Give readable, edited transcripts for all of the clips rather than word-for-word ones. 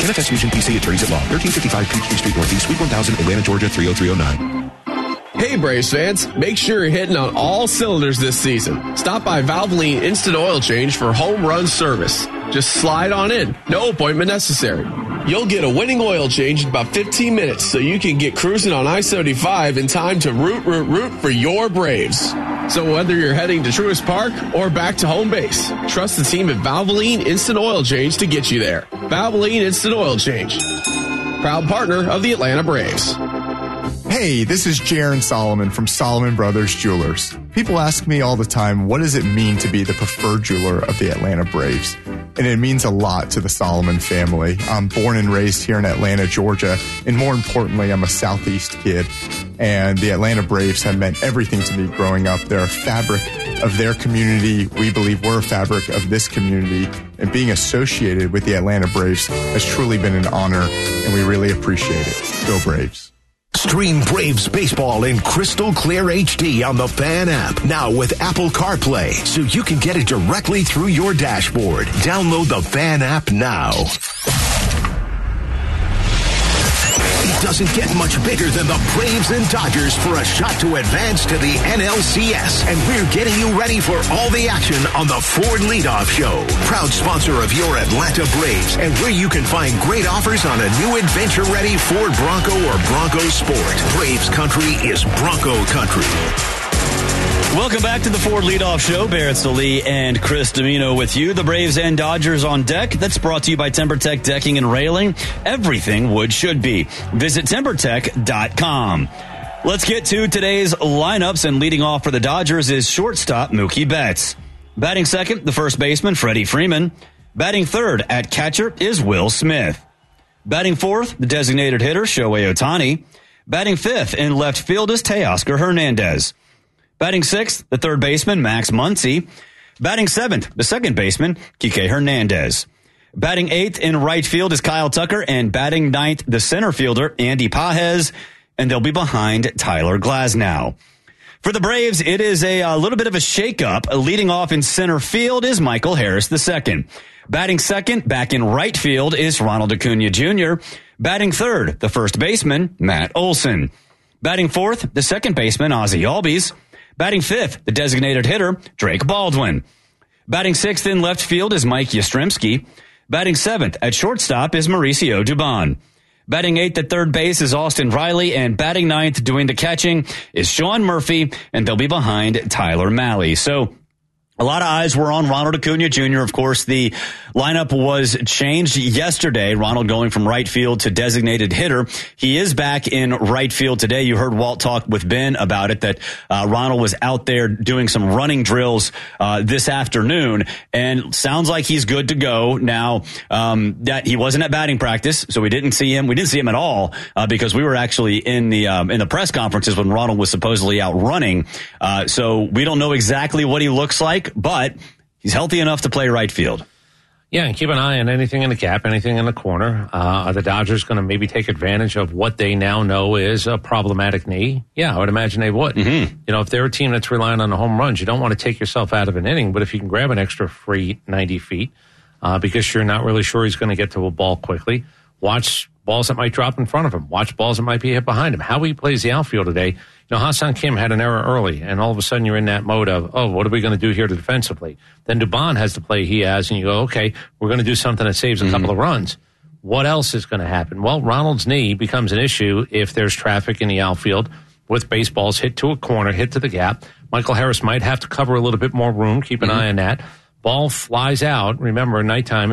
NFS Fusion PC Attorneys at Law, 1355 Peachtree Street Northeast, Suite 1000, Atlanta, Georgia, 30309. Hey Braves fans, make sure you're hitting on all cylinders this season. Stop by Valvoline Instant Oil Change for home run service. Just slide on in, no appointment necessary. You'll get a winning oil change in about 15 minutes so you can get cruising on I-75 in time to root for your Braves. So whether you're heading to Truist Park or back to home base, trust the team at Valvoline Instant Oil Change to get you there. Valvoline Instant Oil Change, proud partner of the Atlanta Braves. Hey, this is Jaron Solomon from Solomon Brothers Jewelers. People ask me all the time, what does it mean to be the preferred jeweler of the Atlanta Braves? And it means a lot to the Solomon family. I'm born and raised here in Atlanta, Georgia, and more importantly, I'm a Southeast kid. And the Atlanta Braves have meant everything to me growing up. They're a fabric of their community. We believe we're a fabric of this community. And being associated with the Atlanta Braves has truly been an honor, and we really appreciate it. Go Braves. Stream Braves baseball in crystal clear HD on the Fan app. Now with Apple CarPlay, so you can get it directly through your dashboard. Download the Fan app now. It doesn't get much bigger than the Braves and Dodgers for a shot to advance to the NLCS. And we're getting you ready for all the action on the Ford Leadoff Show. Proud sponsor of your Atlanta Braves, and where you can find great offers on a new adventure-ready Ford Bronco or Bronco Sport. Braves country is Bronco country. Welcome back to the Ford Leadoff Show. Barrett Salee and Chris Domino with you. The Braves and Dodgers on deck. That's brought to you by TimberTech Decking and Railing. Everything wood should be. Visit TimberTech.com. Let's get to today's lineups. And leading off for the Dodgers is shortstop Mookie Betts. Batting second, the first baseman Freddie Freeman. Batting third at catcher is Will Smith. Batting fourth, the designated hitter Shohei Ohtani. Batting fifth in left field is Teoscar Hernandez. Batting sixth, the third baseman, Max Muncy. Batting seventh, the second baseman, Kike Hernandez. Batting eighth in right field is Kyle Tucker, and batting ninth, the center fielder, Andy Pages, and they'll be behind Tyler Glasnow. For the Braves, it is a little bit of a shakeup. Leading off in center field is Michael Harris II. Batting second, back in right field, is Ronald Acuna Jr. Batting third, the first baseman, Matt Olson. Batting fourth, the second baseman, Ozzie Albies. Batting fifth, the designated hitter, Drake Baldwin. Batting sixth in left field is Mike Yastrzemski. Batting seventh at shortstop is Mauricio Dubon. Batting eighth at third base is Austin Riley, and batting ninth doing the catching is Sean Murphy, and they'll be behind Tyler Mahle. So a lot of eyes were on Ronald Acuna Jr. Of course, the lineup was changed yesterday. Ronald going from right field to designated hitter. He is back in right field today. You heard Walt talk with Ben about it, that Ronald was out there doing some running drills this afternoon, and sounds like he's good to go now. That he wasn't at batting practice, so we didn't see him. We didn't see him at all because we were actually in the press conferences when Ronald was supposedly out running. So we don't know exactly what he looks like, but he's healthy enough to play right field. Yeah, and keep an eye on anything in the gap, anything in the corner. Are the Dodgers going to maybe take advantage of what they now know is a problematic knee? Yeah, I would imagine they would. Mm-hmm. You know, if they're a team that's relying on the home runs, you don't want to take yourself out of an inning, but if you can grab an extra free 90 feet because you're not really sure he's going to get to a ball quickly, watch balls that might drop in front of him. Watch balls that might be hit behind him. How he plays the outfield today. You know, Ha-Seong Kim had an error early, and all of a sudden you're in that mode of, oh, what are we going to do here defensively? Then Dubon has the play he has, and you go, okay, we're going to do something that saves a couple of runs. What else is going to happen? Well, Ronald's knee becomes an issue if there's traffic in the outfield with baseballs hit to a corner, hit to the gap. Michael Harris might have to cover a little bit more room. Keep an eye on that. Ball flies out. Remember, nighttime,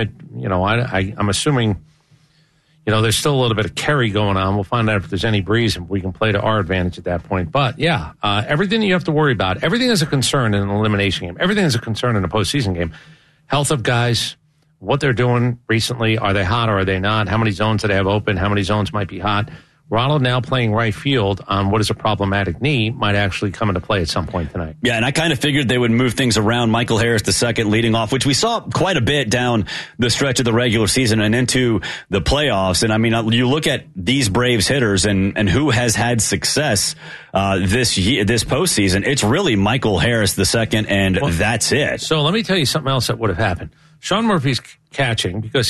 I'm assuming, there's still a little bit of carry going on. We'll find out if there's any breeze and we can play to our advantage at that point. But, yeah, everything that you have to worry about, everything is a concern in an elimination game. Everything is a concern in a postseason game. Health of guys, what they're doing recently, are they hot or are they not? How many zones do they have open? How many zones might be hot? Ronald now playing right field on what is a problematic knee might actually come into play at some point tonight. Yeah, and I kind of figured they would move things around. Michael Harris II leading off, which we saw quite a bit down the stretch of the regular season and into the playoffs. And I mean, you look at these Braves hitters and who has had success this postseason. It's really Michael Harris II, and that's it. So let me tell you something else that would have happened. Sean Murphy's catching because he's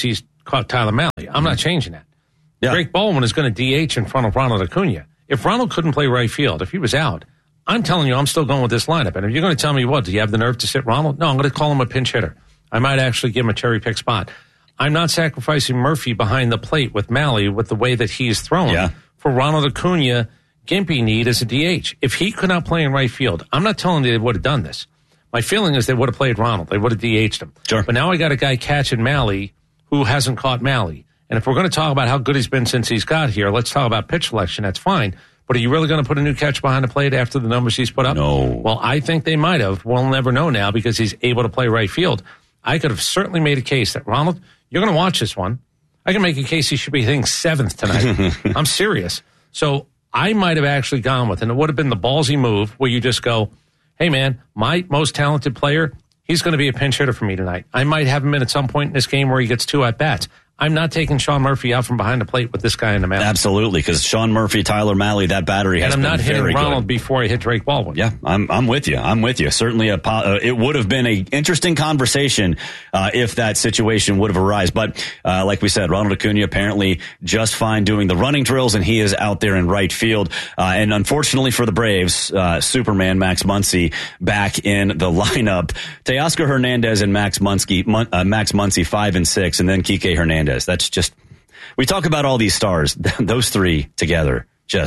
caught Tyler Mahle. I'm not changing that. Yeah. Drake Baldwin is going to DH in front of Ronald Acuna. If Ronald couldn't play right field, if he was out, I'm telling you, I'm still going with this lineup. And if you're going to tell me, do you have the nerve to sit Ronald? No, I'm going to call him a pinch hitter. I might actually give him a cherry pick spot. I'm not sacrificing Murphy behind the plate with Mahle with the way that he's throwing for Ronald Acuna. Gimpy need as a DH. If he could not play in right field, I'm not telling you they would have done this. My feeling is they would have played Ronald. They would have DH'd him. Sure. But now I got a guy catching Mahle who hasn't caught Mahle. And if we're going to talk about how good he's been since he's got here, let's talk about pitch selection. That's fine. But are you really going to put a new catch behind the plate after the numbers he's put up? No. Well, I think they might have. We'll never know now because he's able to play right field. I could have certainly made a case that, Ronald, you're going to watch this one. I can make a case he should be hitting 7th tonight. I'm serious. So I might have actually gone with, and it would have been the ballsy move where you just go, hey, man, my most talented player, he's going to be a pinch hitter for me tonight. I might have him in at some point in this game where he gets 2 at-bats. I'm not taking Sean Murphy out from behind the plate with this guy in the mound. Absolutely, because Sean Murphy, Tyler Mahle, that battery has been very good. And I'm not hitting Ronald before I hit Drake Baldwin. Yeah, I'm with you. I'm with you. Certainly, it would have been an interesting conversation if that situation would have arisen. But like we said, Ronald Acuna apparently just fine doing the running drills, and he is out there in right field. And unfortunately for the Braves, Superman Max Muncy back in the lineup. Teoscar Hernandez and Max Muncy 5 and 6, and then Kike Hernandez. That's just, we talk about all these stars, those three together.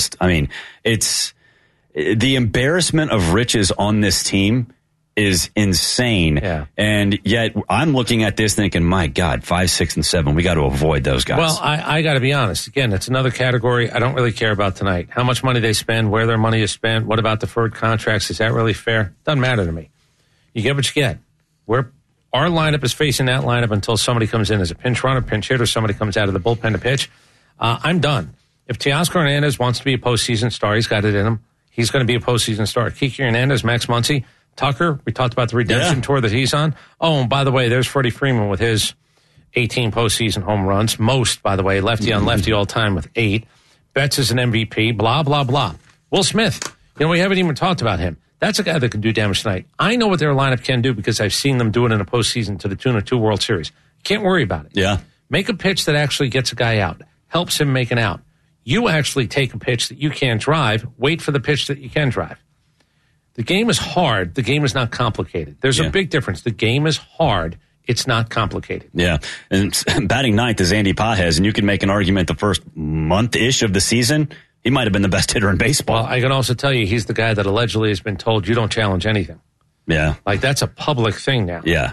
It's the embarrassment of riches on this team is insane. Yeah. And yet I'm looking at this thinking, my God, 5, 6, and 7, we got to avoid those guys. Well, I got to be honest. Again, it's another category I don't really care about tonight. How much money they spend, where their money is spent, what about deferred contracts? Is that really fair? Doesn't matter to me. You get what you get. Our lineup is facing that lineup until somebody comes in as a pinch runner, pinch hitter, somebody comes out of the bullpen to pitch. I'm done. If Teoscar Hernandez wants to be a postseason star, he's got it in him. He's going to be a postseason star. Kike Hernandez, Max Muncy, Tucker, we talked about the redemption tour that he's on. Oh, and by the way, there's Freddie Freeman with his 18 postseason home runs. Most, by the way, lefty on lefty all time with 8. Betts is an MVP, blah, blah, blah. Will Smith, we haven't even talked about him. That's a guy that can do damage tonight. I know what their lineup can do because I've seen them do it in a postseason to the tune of 2 World Series. Can't worry about it. Yeah. Make a pitch that actually gets a guy out, helps him make an out. You actually take a pitch that you can't drive, wait for the pitch that you can drive. The game is hard. The game is not complicated. There's a big difference. The game is hard. It's not complicated. Yeah. And batting ninth is Andy Pages, and you can make an argument the first month-ish of the season, he might have been the best hitter in baseball. Well, I can also tell you he's the guy that allegedly has been told you don't challenge anything. Yeah. Like, that's a public thing now. Yeah.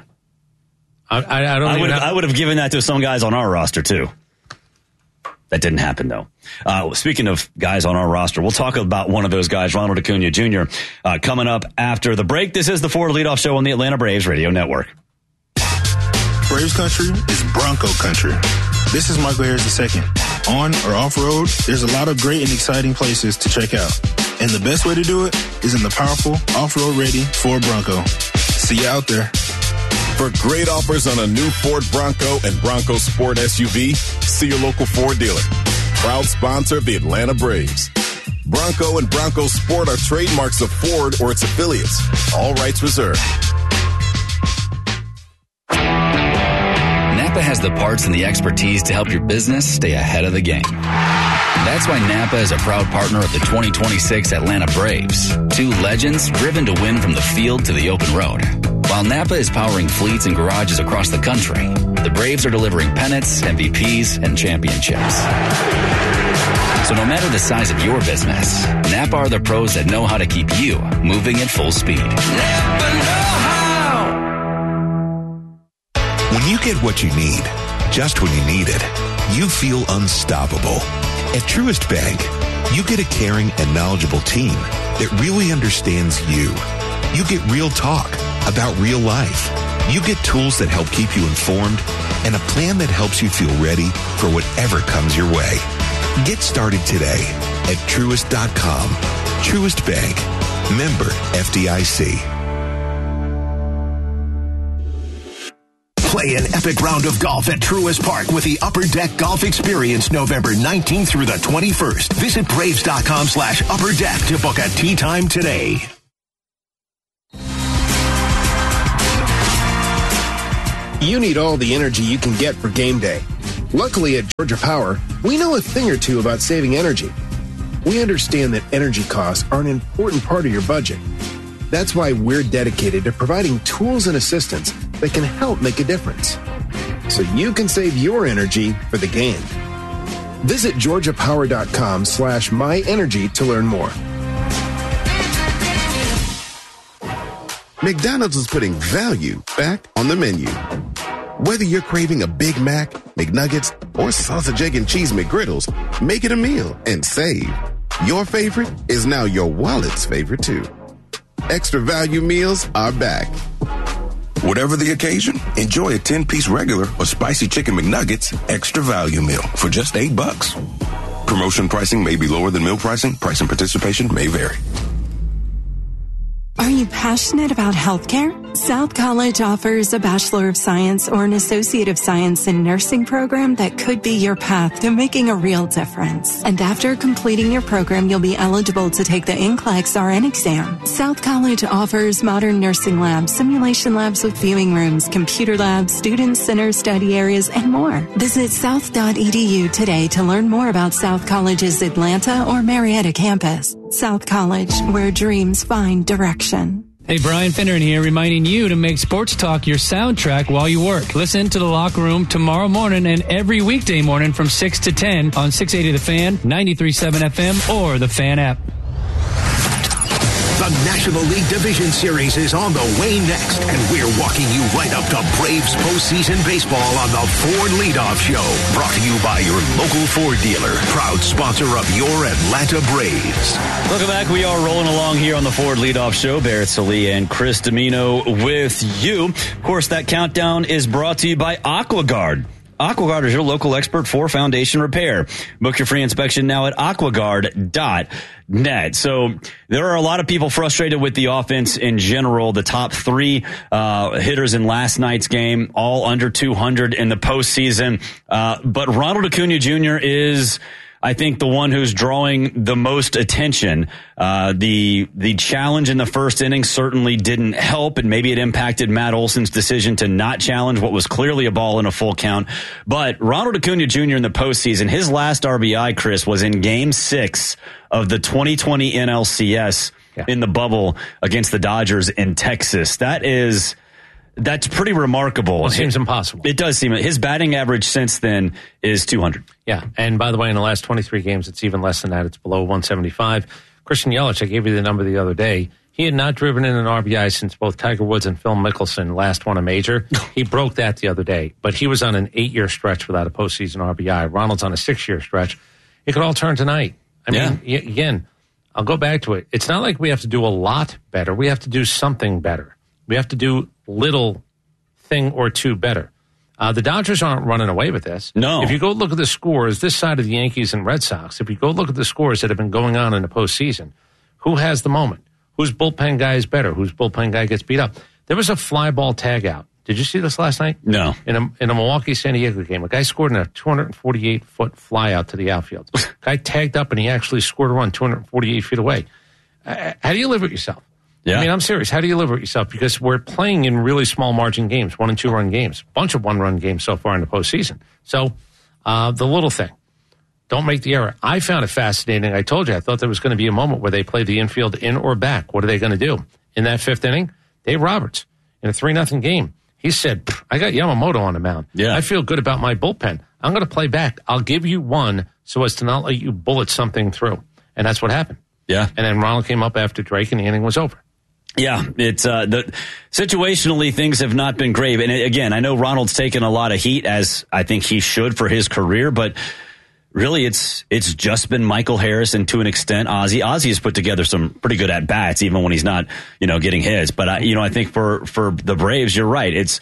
I would have given that to some guys on our roster, too. That didn't happen, though. Speaking of guys on our roster, we'll talk about one of those guys, Ronald Acuna Jr., coming up after the break. This is the Ford Leadoff Show on the Atlanta Braves Radio Network. Braves country is Bronco country. This is Michael Harris II. On or off-road, there's a lot of great and exciting places to check out. And the best way to do it is in the powerful, off-road ready Ford Bronco. See you out there. For great offers on a new Ford Bronco and Bronco Sport SUV, see your local Ford dealer. Proud sponsor of the Atlanta Braves. Bronco and Bronco Sport are trademarks of Ford or its affiliates. All rights reserved. Napa has the parts and the expertise to help your business stay ahead of the game. That's why Napa is a proud partner of the 2026 Atlanta Braves. 2 legends driven to win from the field to the open road. While Napa is powering fleets and garages across the country, the Braves are delivering pennants, MVPs, and championships. So no matter the size of your business, Napa are the pros that know how to keep you moving at full speed. Napa know how. When you get what you need, just when you need it, you feel unstoppable. At Truist Bank, you get a caring and knowledgeable team that really understands you. You get real talk about real life. You get tools that help keep you informed and a plan that helps you feel ready for whatever comes your way. Get started today at Truist.com. Truist Bank. Member FDIC. Play an epic round of golf at Truist Park with the Upper Deck Golf Experience November 19th through the 21st. Visit Braves.com/Upper Deck to book a tee time today. You need all the energy you can get for game day. Luckily at Georgia Power, we know a thing or two about saving energy. We understand that energy costs are an important part of your budget. That's why we're dedicated to providing tools and assistance that can help make a difference, so you can save your energy for the game. Visit georgiapower.com/myenergy to learn more. McDonald's is putting value back on the menu. Whether you're craving a Big Mac, McNuggets, or sausage, egg, and cheese McGriddles, make it a meal and save. Your favorite is now your wallet's favorite too. Extra value meals are back. Whatever the occasion, enjoy a 10-piece regular or spicy chicken McNuggets extra value meal for just $8. Promotion pricing may be lower than meal pricing. Price and participation may vary. Are you passionate about healthcare? South College offers a Bachelor of Science or an Associate of Science in Nursing program that could be your path to making a real difference. And after completing your program, you'll be eligible to take the NCLEX RN exam. South College offers modern nursing labs, simulation labs with viewing rooms, computer labs, student center study areas, and more. Visit south.edu today to learn more about South College's Atlanta or Marietta campus. South College, where dreams find direction. Hey, Brian Finneran here, reminding you to make Sports Talk your soundtrack while you work. Listen to The Locker Room tomorrow morning and every weekday morning from 6 to 10 on 680 The Fan, 93.7 FM, or the Fan app. The National League Division Series is on the way next, and we're walking you right up to Braves postseason baseball on the Ford Leadoff Show. Brought to you by your local Ford dealer, proud sponsor of your Atlanta Braves. Welcome back. We are rolling along here on the Ford Leadoff Show. Barrett Sallee and Chris Domino with you. Of course, that countdown is brought to you by AquaGuard. AquaGuard is your local expert for foundation repair. Book your free inspection now at aquaguard.net. So there are a lot of people frustrated with the offense in general. The top three hitters in last night's game, all under 200 in the postseason. But Ronald Acuna Jr. is, I think, the one who's drawing the most attention. The challenge in the first inning certainly didn't help, and maybe it impacted Matt Olson's decision to not challenge what was clearly a ball in a full count. But Ronald Acuna Jr. in the postseason, his last RBI, Chris, was in Game 6 of the 2020 NLCS in the bubble against the Dodgers in Texas. That's pretty remarkable. Well, it seems impossible. It does seem. His batting average since then is 200. Yeah, and by the way, in the last 23 games, it's even less than that. It's below 175. Christian Yelich, I gave you the number the other day. He had not driven in an RBI since both Tiger Woods and Phil Mickelson last won a major. He broke that the other day, but he was on an 8-year stretch without a postseason RBI. Ronald's on a 6-year stretch. It could all turn tonight. I mean, again, I'll go back to it. It's not like we have to do a lot better. We have to do something better. We have to do little thing or two better. The Dodgers aren't running away with this. No. If you go look at the scores, this side of the Yankees and Red Sox, if you go look at the scores that have been going on in the postseason, who has the moment? Whose bullpen guy is better? Whose bullpen guy gets beat up? There was a fly ball tag out. Did you see this last night? No. In a Milwaukee-San Diego game, a guy scored in a 248-foot fly out to the outfield. Guy tagged up, and he actually scored a run 248 feet away. How do you live with yourself? Yeah. I mean, I'm serious. How do you live with yourself? Because we're playing in really small margin games, 1- and 2-run games, bunch of 1-run games so far in the postseason. So the little thing, don't make the error. I found it fascinating. I told you, I thought there was going to be a moment where they play the infield in or back. What are they going to do? In that 5th inning, Dave Roberts, in a 3-0 game, he said, I got Yamamoto on the mound. Yeah. I feel good about my bullpen. I'm going to play back. I'll give you one so as to not let you bullet something through. And that's what happened. Yeah. And then Ronald came up after Drake, and the inning was over. Yeah, it's situationally things have not been great. And again, I know Ronald's taken a lot of heat, as I think he should for his career, but really it's just been Michael Harris and to an extent Ozzie. Ozzie has put together some pretty good at bats, even when he's not, getting hits. But I think for the Braves, you're right.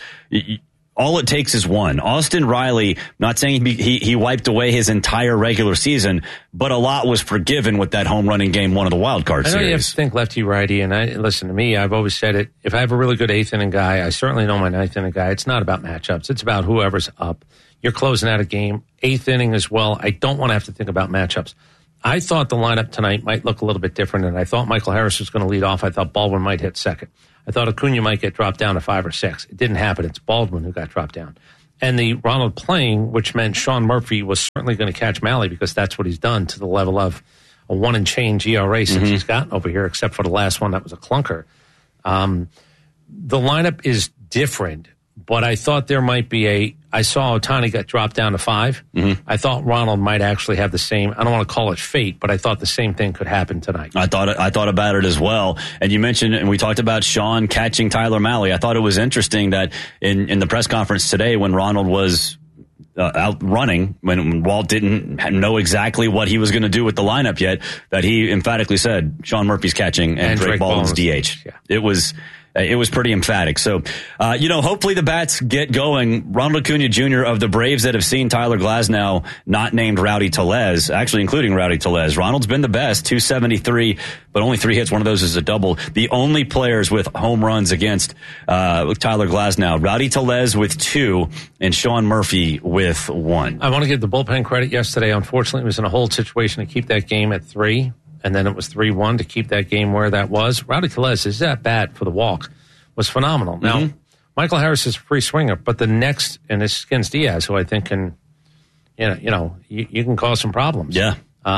All it takes is one. Austin Riley, not saying he wiped away his entire regular season, but a lot was forgiven with that home run in Game 1 of the wild card series. I know you have to think lefty-righty, and listen to me, I've always said it. If I have a really good 8th inning guy, I certainly know my 9th inning guy. It's not about matchups. It's about whoever's up. You're closing out a game. 8th inning as well. I don't want to have to think about matchups. I thought the lineup tonight might look a little bit different, and I thought Michael Harris was going to lead off. I thought Baldwin might hit second. I thought Acuna might get dropped down to 5 or 6. It didn't happen. It's Baldwin who got dropped down. and the Ronald playing, which meant Sean Murphy was certainly going to catch Malley because that's what he's done to the level of a 1 and change ERA since he's gotten over here, except for the last one that was a clunker. The lineup is different, but I thought there might be I saw Ohtani got dropped down to 5. I thought Ronald might actually have the same, I don't want to call it fate, but I thought the same thing could happen tonight. I thought about it as well. And you mentioned, and we talked about Sean catching Tyler Malley. I thought it was interesting that in the press conference today when Ronald was out running, when Walt didn't know exactly what he was going to do with the lineup yet, that he emphatically said Sean Murphy's catching and Drake Baldwin's DH. Yeah. It was pretty emphatic. So, hopefully the bats get going. Ronald Acuna Jr. of the Braves that have seen Tyler Glasnow not named Rowdy Tellez, actually including Rowdy Tellez. Ronald's been the best, 273, but only 3 hits. One of those is a double. The only players with home runs against Tyler Glasnow, Rowdy Tellez with 2 and Sean Murphy with 1. I want to give the bullpen credit yesterday. Unfortunately, it was in a hold situation to keep that game at 3. And then it was 3-1 to keep that game where that was. Rowdy Tellez, is that bat for the walk, was phenomenal. Now, Michael Harris is a free swinger, but the next, and it's against Diaz, who I think can, you can cause some problems. Yeah.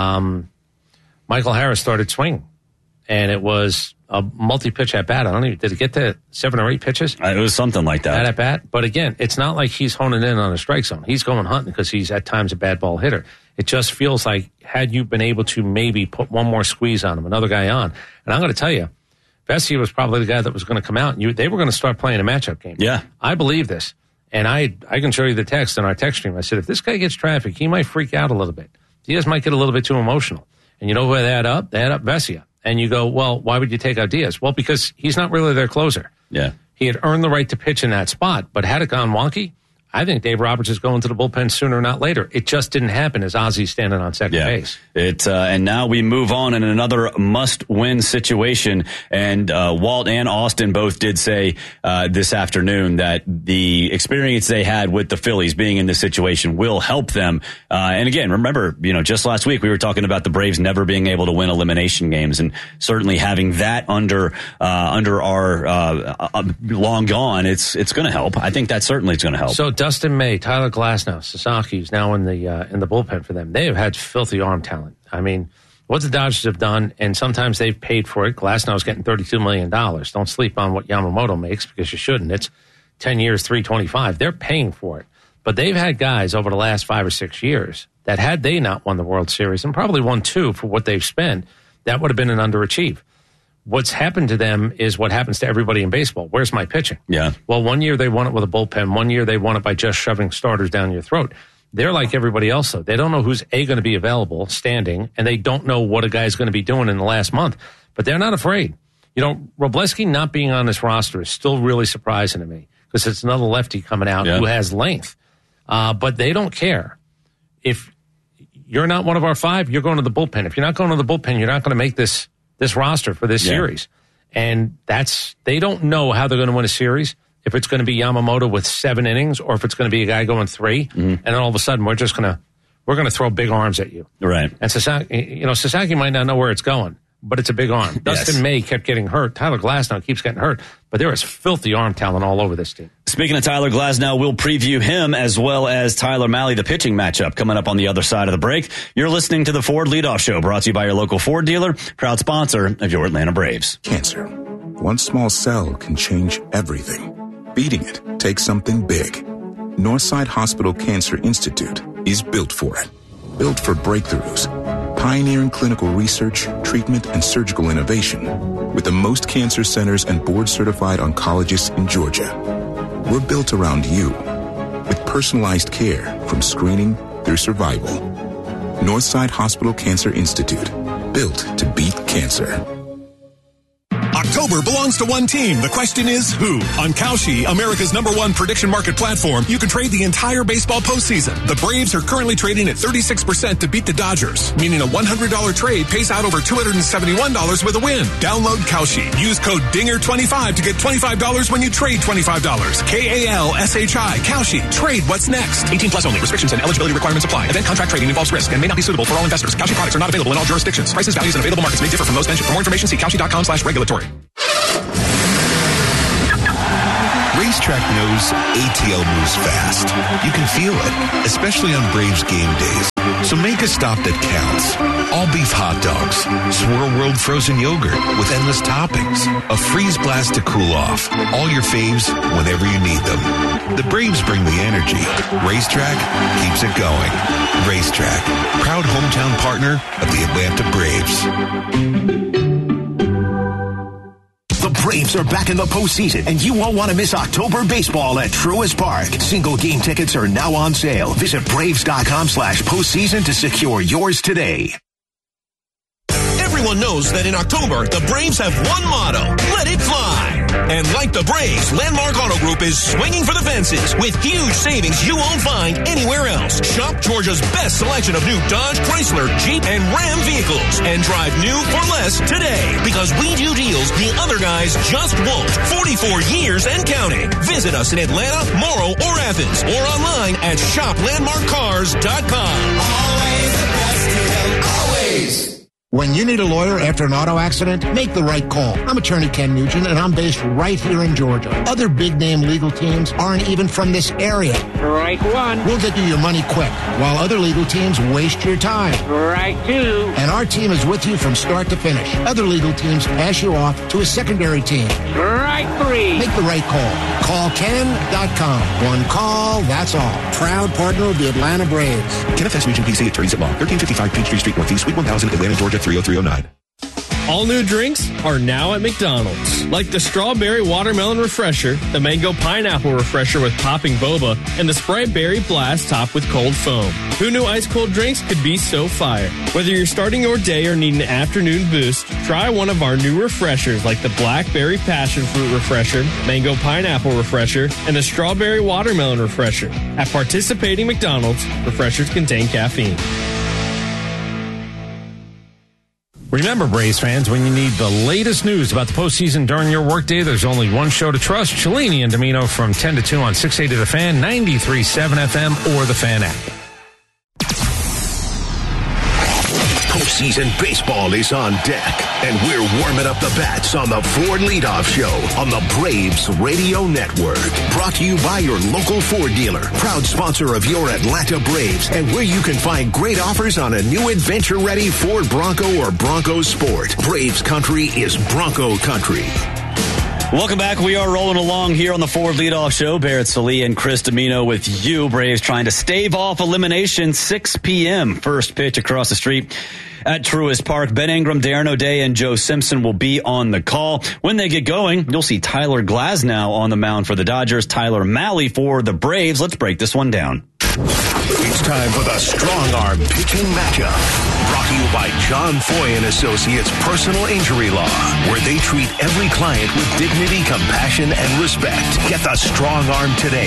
Michael Harris started swinging, and it was a multi-pitch at bat. I don't know, did it get to 7 or 8 pitches? It was something like that. At bat. But again, it's not like he's honing in on a strike zone. He's going hunting because he's at times a bad ball hitter. It just feels like had you been able to maybe put one more squeeze on him, another guy on. And I'm going to tell you, Vesia was probably the guy that was going to come out. And they were going to start playing a matchup game. Yeah. I believe this. And I can show you the text in our text stream. I said, if this guy gets traffic, he might freak out a little bit. Diaz might get a little bit too emotional. And you know who they add up? They add up Vesia. And you go, well, why would you take out Diaz? Well, because he's not really their closer. Yeah. He had earned the right to pitch in that spot. But had it gone wonky, I think Dave Roberts is going to the bullpen sooner, not later. It just didn't happen as Ozzy's standing on second base. And now we move on in another must-win situation. And Walt and Austin both did say this afternoon that the experience they had with the Phillies being in this situation will help them. And again, remember, just last week we were talking about the Braves never being able to win elimination games, and certainly having that under our long gone, it's going to help. I think that certainly is going to help. So Dustin May, Tyler Glasnow, Sasaki, who's now in the bullpen for them. They have had filthy arm talent. I mean, what the Dodgers have done, and sometimes they've paid for it. Glasnow's getting $32 million. Don't sleep on what Yamamoto makes, because you shouldn't. It's 10 years, $325. They're paying for it. But they've had guys over the last 5 or 6 years that had they not won the World Series, and probably won 2 for what they've spent, that would have been an underachieve. What's happened to them is what happens to everybody in baseball. Where's my pitching? Yeah. Well, 1 year they won it with a bullpen. 1 year they won it by just shoving starters down your throat. They're like everybody else, though. They don't know who's going to be available, standing, and they don't know what a guy's going to be doing in the last month. But they're not afraid. Robleski not being on this roster is still really surprising to me, because it's another lefty coming out who has length. But they don't care. If you're not one of our 5, you're going to the bullpen. If you're not going to the bullpen, you're not going to make this roster for this series. And they don't know how they're going to win a series, if it's going to be Yamamoto with 7 innings, or if it's going to be a guy going 3. And then all of a sudden we're going to throw big arms at you. Right. And Sasaki might not know where it's going, but it's a big arm. Dustin May kept getting hurt. Tyler Glasnow keeps getting hurt, but there is filthy arm talent all over this team. Speaking of Tyler Glasnow, we'll preview him as well as Tyler Malley, the pitching matchup, coming up on the other side of the break. You're listening to the Ford Leadoff Show, brought to you by your local Ford dealer, proud sponsor of your Atlanta Braves. Cancer. One small cell can change everything. Beating it takes something big. Northside Hospital Cancer Institute is built for it. Built for breakthroughs, pioneering clinical research, treatment, and surgical innovation, with the most cancer centers and board-certified oncologists in Georgia. We're built around you, with personalized care from screening through survival. Northside Hospital Cancer Institute, built to beat cancer. October belongs to one team. The question is who? On Kalshi, America's #1 prediction market platform, you can trade the entire baseball postseason. The Braves are currently trading at 36% to beat the Dodgers, meaning a $100 trade pays out over $271 with a win. Download Kalshi. Use code DINGER25 to get $25 when you trade $25. KALSHI. Kalshi. Trade what's next. 18 plus only. Restrictions and eligibility requirements apply. Event contract trading involves risk and may not be suitable for all investors. Kalshi products are not available in all jurisdictions. Prices, values, and available markets may differ from those mentioned. For more information, see Kalshi.com/regulatory. Racetrack knows ATL moves fast. You can feel it, especially on Braves game days. So make a stop that counts. All beef hot dogs, Swirl World frozen yogurt with endless toppings, a freeze blast to cool off. All your faves whenever you need them. The Braves bring the energy. Racetrack keeps it going. Racetrack, proud hometown partner of the Atlanta Braves. The Braves are back in the postseason, and you won't want to miss October baseball at Truist Park. Single game tickets are now on sale. Visit Braves.com/postseason to secure yours today. Everyone knows that in October, the Braves have one motto, let it fly. And like the Braves, Landmark Auto Group is swinging for the fences with huge savings you won't find anywhere else. Shop Georgia's best selection of new Dodge, Chrysler, Jeep, and Ram vehicles and drive new for less today because we do deals the other guys just won't. 44 years and counting. Visit us in Atlanta, Morrow, or Athens or online at shoplandmarkcars.com. Always the best deal, always. When you need a lawyer after an auto accident, make the right call. I'm attorney Ken Nugent, and I'm based right here in Georgia. Other big-name legal teams aren't even from this area. Right one. We'll get you your money quick, while other legal teams waste your time. Right two. And our team is with you from start to finish. Other legal teams pass you off to a secondary team. Right three. Make the right call. Call Ken.com. One call, that's all. Proud partner of the Atlanta Braves. Kenneth S. Nugent, PC, attorneys at law, 1355 Peachtree Street Northeast, Suite 1000, Atlanta, Georgia, 30309. All new drinks are now at McDonald's, like the Strawberry Watermelon Refresher, the Mango Pineapple Refresher with popping boba, and the Sprite Berry Blast topped with cold foam. Who knew ice-cold drinks could be so fire? Whether you're starting your day or need an afternoon boost, try one of our new refreshers like the Blackberry Passion Fruit Refresher, Mango Pineapple Refresher, and the Strawberry Watermelon Refresher. At participating McDonald's, refreshers contain caffeine. Remember, Braves fans, when you need the latest news about the postseason during your workday, there's only one show to trust, Cellini and Domino from 10 to 2 on 680 The Fan, 93.7 FM, or the Fan app. Postseason baseball is on deck, and we're warming up the bats on the Ford Leadoff Show on the Braves Radio Network. Brought to you by your local Ford dealer, proud sponsor of your Atlanta Braves, and where you can find great offers on a new adventure-ready Ford Bronco or Bronco Sport. Braves country is Bronco country. Welcome back. We are rolling along here on the Ford Leadoff Show. Barrett Sallee and Chris Domino with you. Braves trying to stave off elimination. 6 p.m. First pitch across the street at Truist Park. Ben Ingram, Darren O'Day, and Joe Simpson will be on the call. When they get going, you'll see Tyler Glasnow on the mound for the Dodgers, Tyler Mahle for the Braves. Let's break this one down. It's time for the Strong Arm Pitching Matchup. Brought to you by John Foy & Associates Personal Injury Law, where they treat every client with dignity, compassion, and respect. Get the Strong Arm today.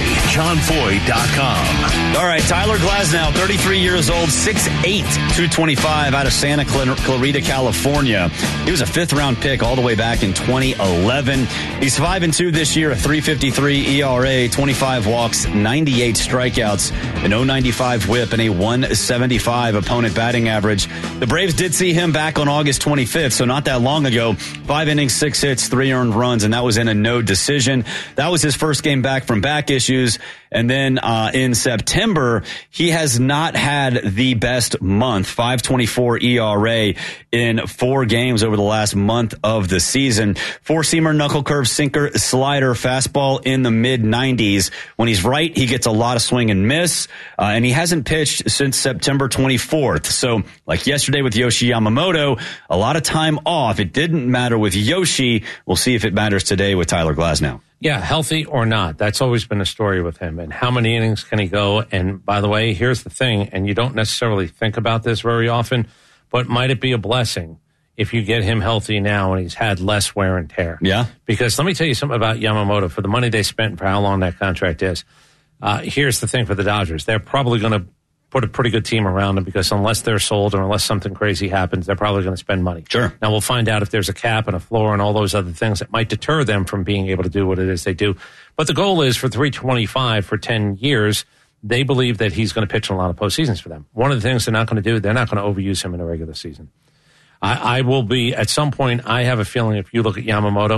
JohnFoy.com. All right, Tyler Glasnow, 33 years old, 6'8", 225, out of Santa Clarita, California. He was a fifth-round pick all the way back in 2011. He's 5-2 this year, a 3.53 ERA, 25 walks, 98 strikeouts, an 0.95 whip, and a 1.75 opponent batting average. The Braves did see him back on August 25th, so not that long ago. 5 innings, 6 hits, 3 earned runs, and that was in a no decision. That was his first game back from back issues. And then in September, he has not had the best month, 5.24 ERA in 4 games over the last month of the season. Four-seamer, knuckle curve, sinker, slider, fastball in the mid-90s. When he's right, he gets a lot of swing and miss, and he hasn't pitched since September 24th. So, like yesterday with Yoshi Yamamoto, a lot of time off. It didn't matter with Yoshi. We'll see if it matters today with Tyler Glasnow. Yeah, healthy or not. That's always been a story with him. And how many innings can he go? And by the way, here's the thing, and you don't necessarily think about this very often, but might it be a blessing if you get him healthy now and he's had less wear and tear? Yeah. Because let me tell you something about Yamamoto. For the money they spent and for how long that contract is, here's the thing for the Dodgers. They're probably going to put a pretty good team around him because unless they're sold or unless something crazy happens, they're probably going to spend money. Sure. Now, we'll find out if there's a cap and a floor and all those other things that might deter them from being able to do what it is they do. But the goal is for $325 for 10 years. They believe that he's going to pitch in a lot of postseasons for them. One of the things they're not going to do, they're not going to overuse him in a regular season. I will be, at some point, I have a feeling if you look at Yamamoto,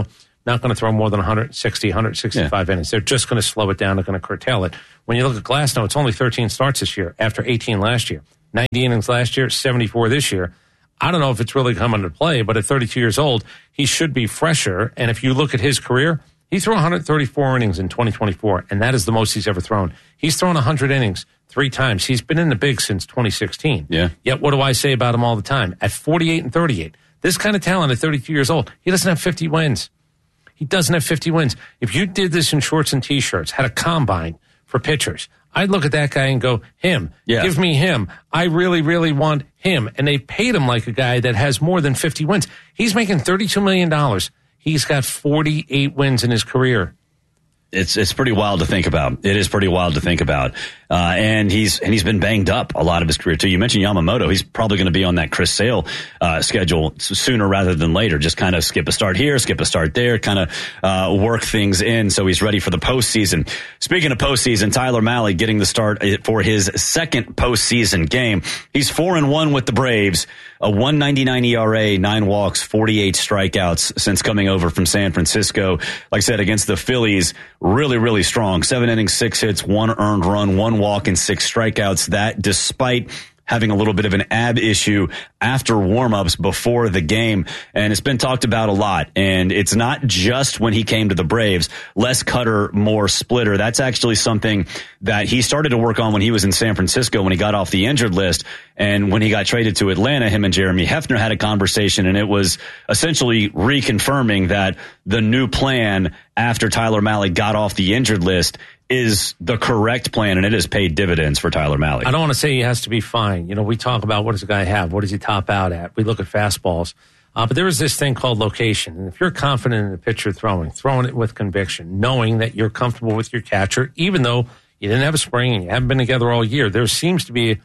not going to throw more than 160, 165 innings. They're just going to slow it down. They're going to curtail it. When you look at Glasnow, it's only 13 starts this year after 18 last year. 90 innings last year, 74 this year. I don't know if it's really coming to play, but at 32 years old, he should be fresher. And if you look at his career, he threw 134 innings in 2024, and that is the most he's ever thrown. He's thrown 100 innings 3 times. He's been in the big since 2016. Yeah. Yet what do I say about him all the time? At 48 and 38, this kind of talent at 32 years old, he doesn't have 50 wins. He doesn't have 50 wins. If you did this in shorts and T-shirts, had a combine for pitchers, I'd look at that guy and go, him. Yeah. Give me him. I really, really want him. And they paid him like a guy that has more than 50 wins. He's making $32 million. He's got 48 wins in his career. It's pretty wild to think about. It is pretty wild to think about. And he's been banged up a lot of his career too. You mentioned Yamamoto. He's probably going to be on that Chris Sale schedule sooner rather than later. Just kind of skip a start here, skip a start there, kind of work things in so he's ready for the postseason. Speaking of postseason, Tyler Mahle getting the start for his second postseason game. He's 4-1 with the Braves, a 1.99 ERA, 9 walks, 48 strikeouts since coming over from San Francisco. Like I said, against the Phillies, really, really strong. 7 innings, 6 hits, 1 earned run, 1 walk, and 6 strikeouts. That despite having a little bit of an ab issue after warmups before the game. And it's been talked about a lot. And it's not just when he came to the Braves, less cutter, more splitter. That's actually something that he started to work on when he was in San Francisco when he got off the injured list. And when he got traded to Atlanta, him and Jeremy Hefner had a conversation, and it was essentially reconfirming that the new plan after Tyler Mahle got off the injured list is the correct plan, and it has paid dividends for Tyler Mahle. I don't want to say he has to be fine. You know, we talk about what does a guy have? What does he top out at? We look at fastballs. But there is this thing called location. And if you're confident in the pitcher throwing it with conviction, knowing that you're comfortable with your catcher, even though you didn't have a spring and you haven't been together all year, there seems to be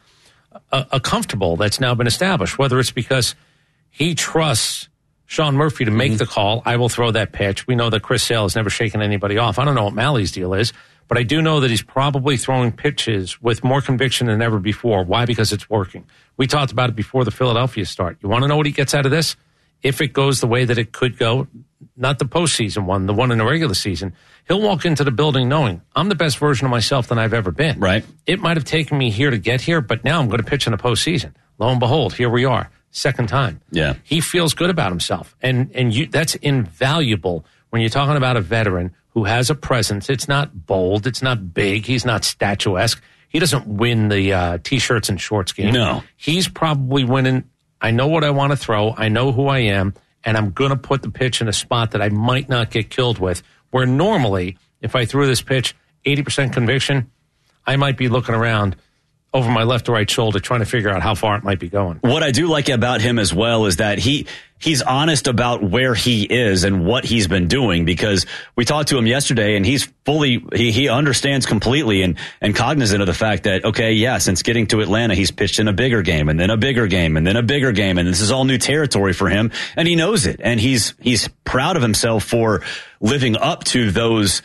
a comfortable that's now been established, whether it's because he trusts Sean Murphy to make the call. I will throw that pitch. We know that Chris Sale has never shaken anybody off. I don't know what Mahle's deal is, but I do know that he's probably throwing pitches with more conviction than ever before. Why? Because it's working. We talked about it before the Philadelphia start. You want to know what he gets out of this? If it goes the way that it could go, not the postseason one, the one in the regular season, he'll walk into the building knowing I'm the best version of myself than I've ever been. Right. It might have taken me here to get here, but now I'm going to pitch in the postseason. Lo and behold, here we are. Second time. Yeah. He feels good about himself. And that's invaluable when you're talking about a veteran who has a presence. It's not bold. It's not big. He's not statuesque. He doesn't win the T-shirts and shorts game. No. He's probably winning. I know what I want to throw. I know who I am. And I'm going to put the pitch in a spot that I might not get killed with. Where normally, if I threw this pitch 80% conviction, I might be looking around over my left or right shoulder trying to figure out how far it might be going. What I do like about him as well is that he's honest about where he is and what he's been doing, because we talked to him yesterday and he's he understands completely and cognizant of the fact that, okay, yeah, since getting to Atlanta, he's pitched in a bigger game and then a bigger game and then a bigger game. And this is all new territory for him. And he knows it. And he's proud of himself for living up to those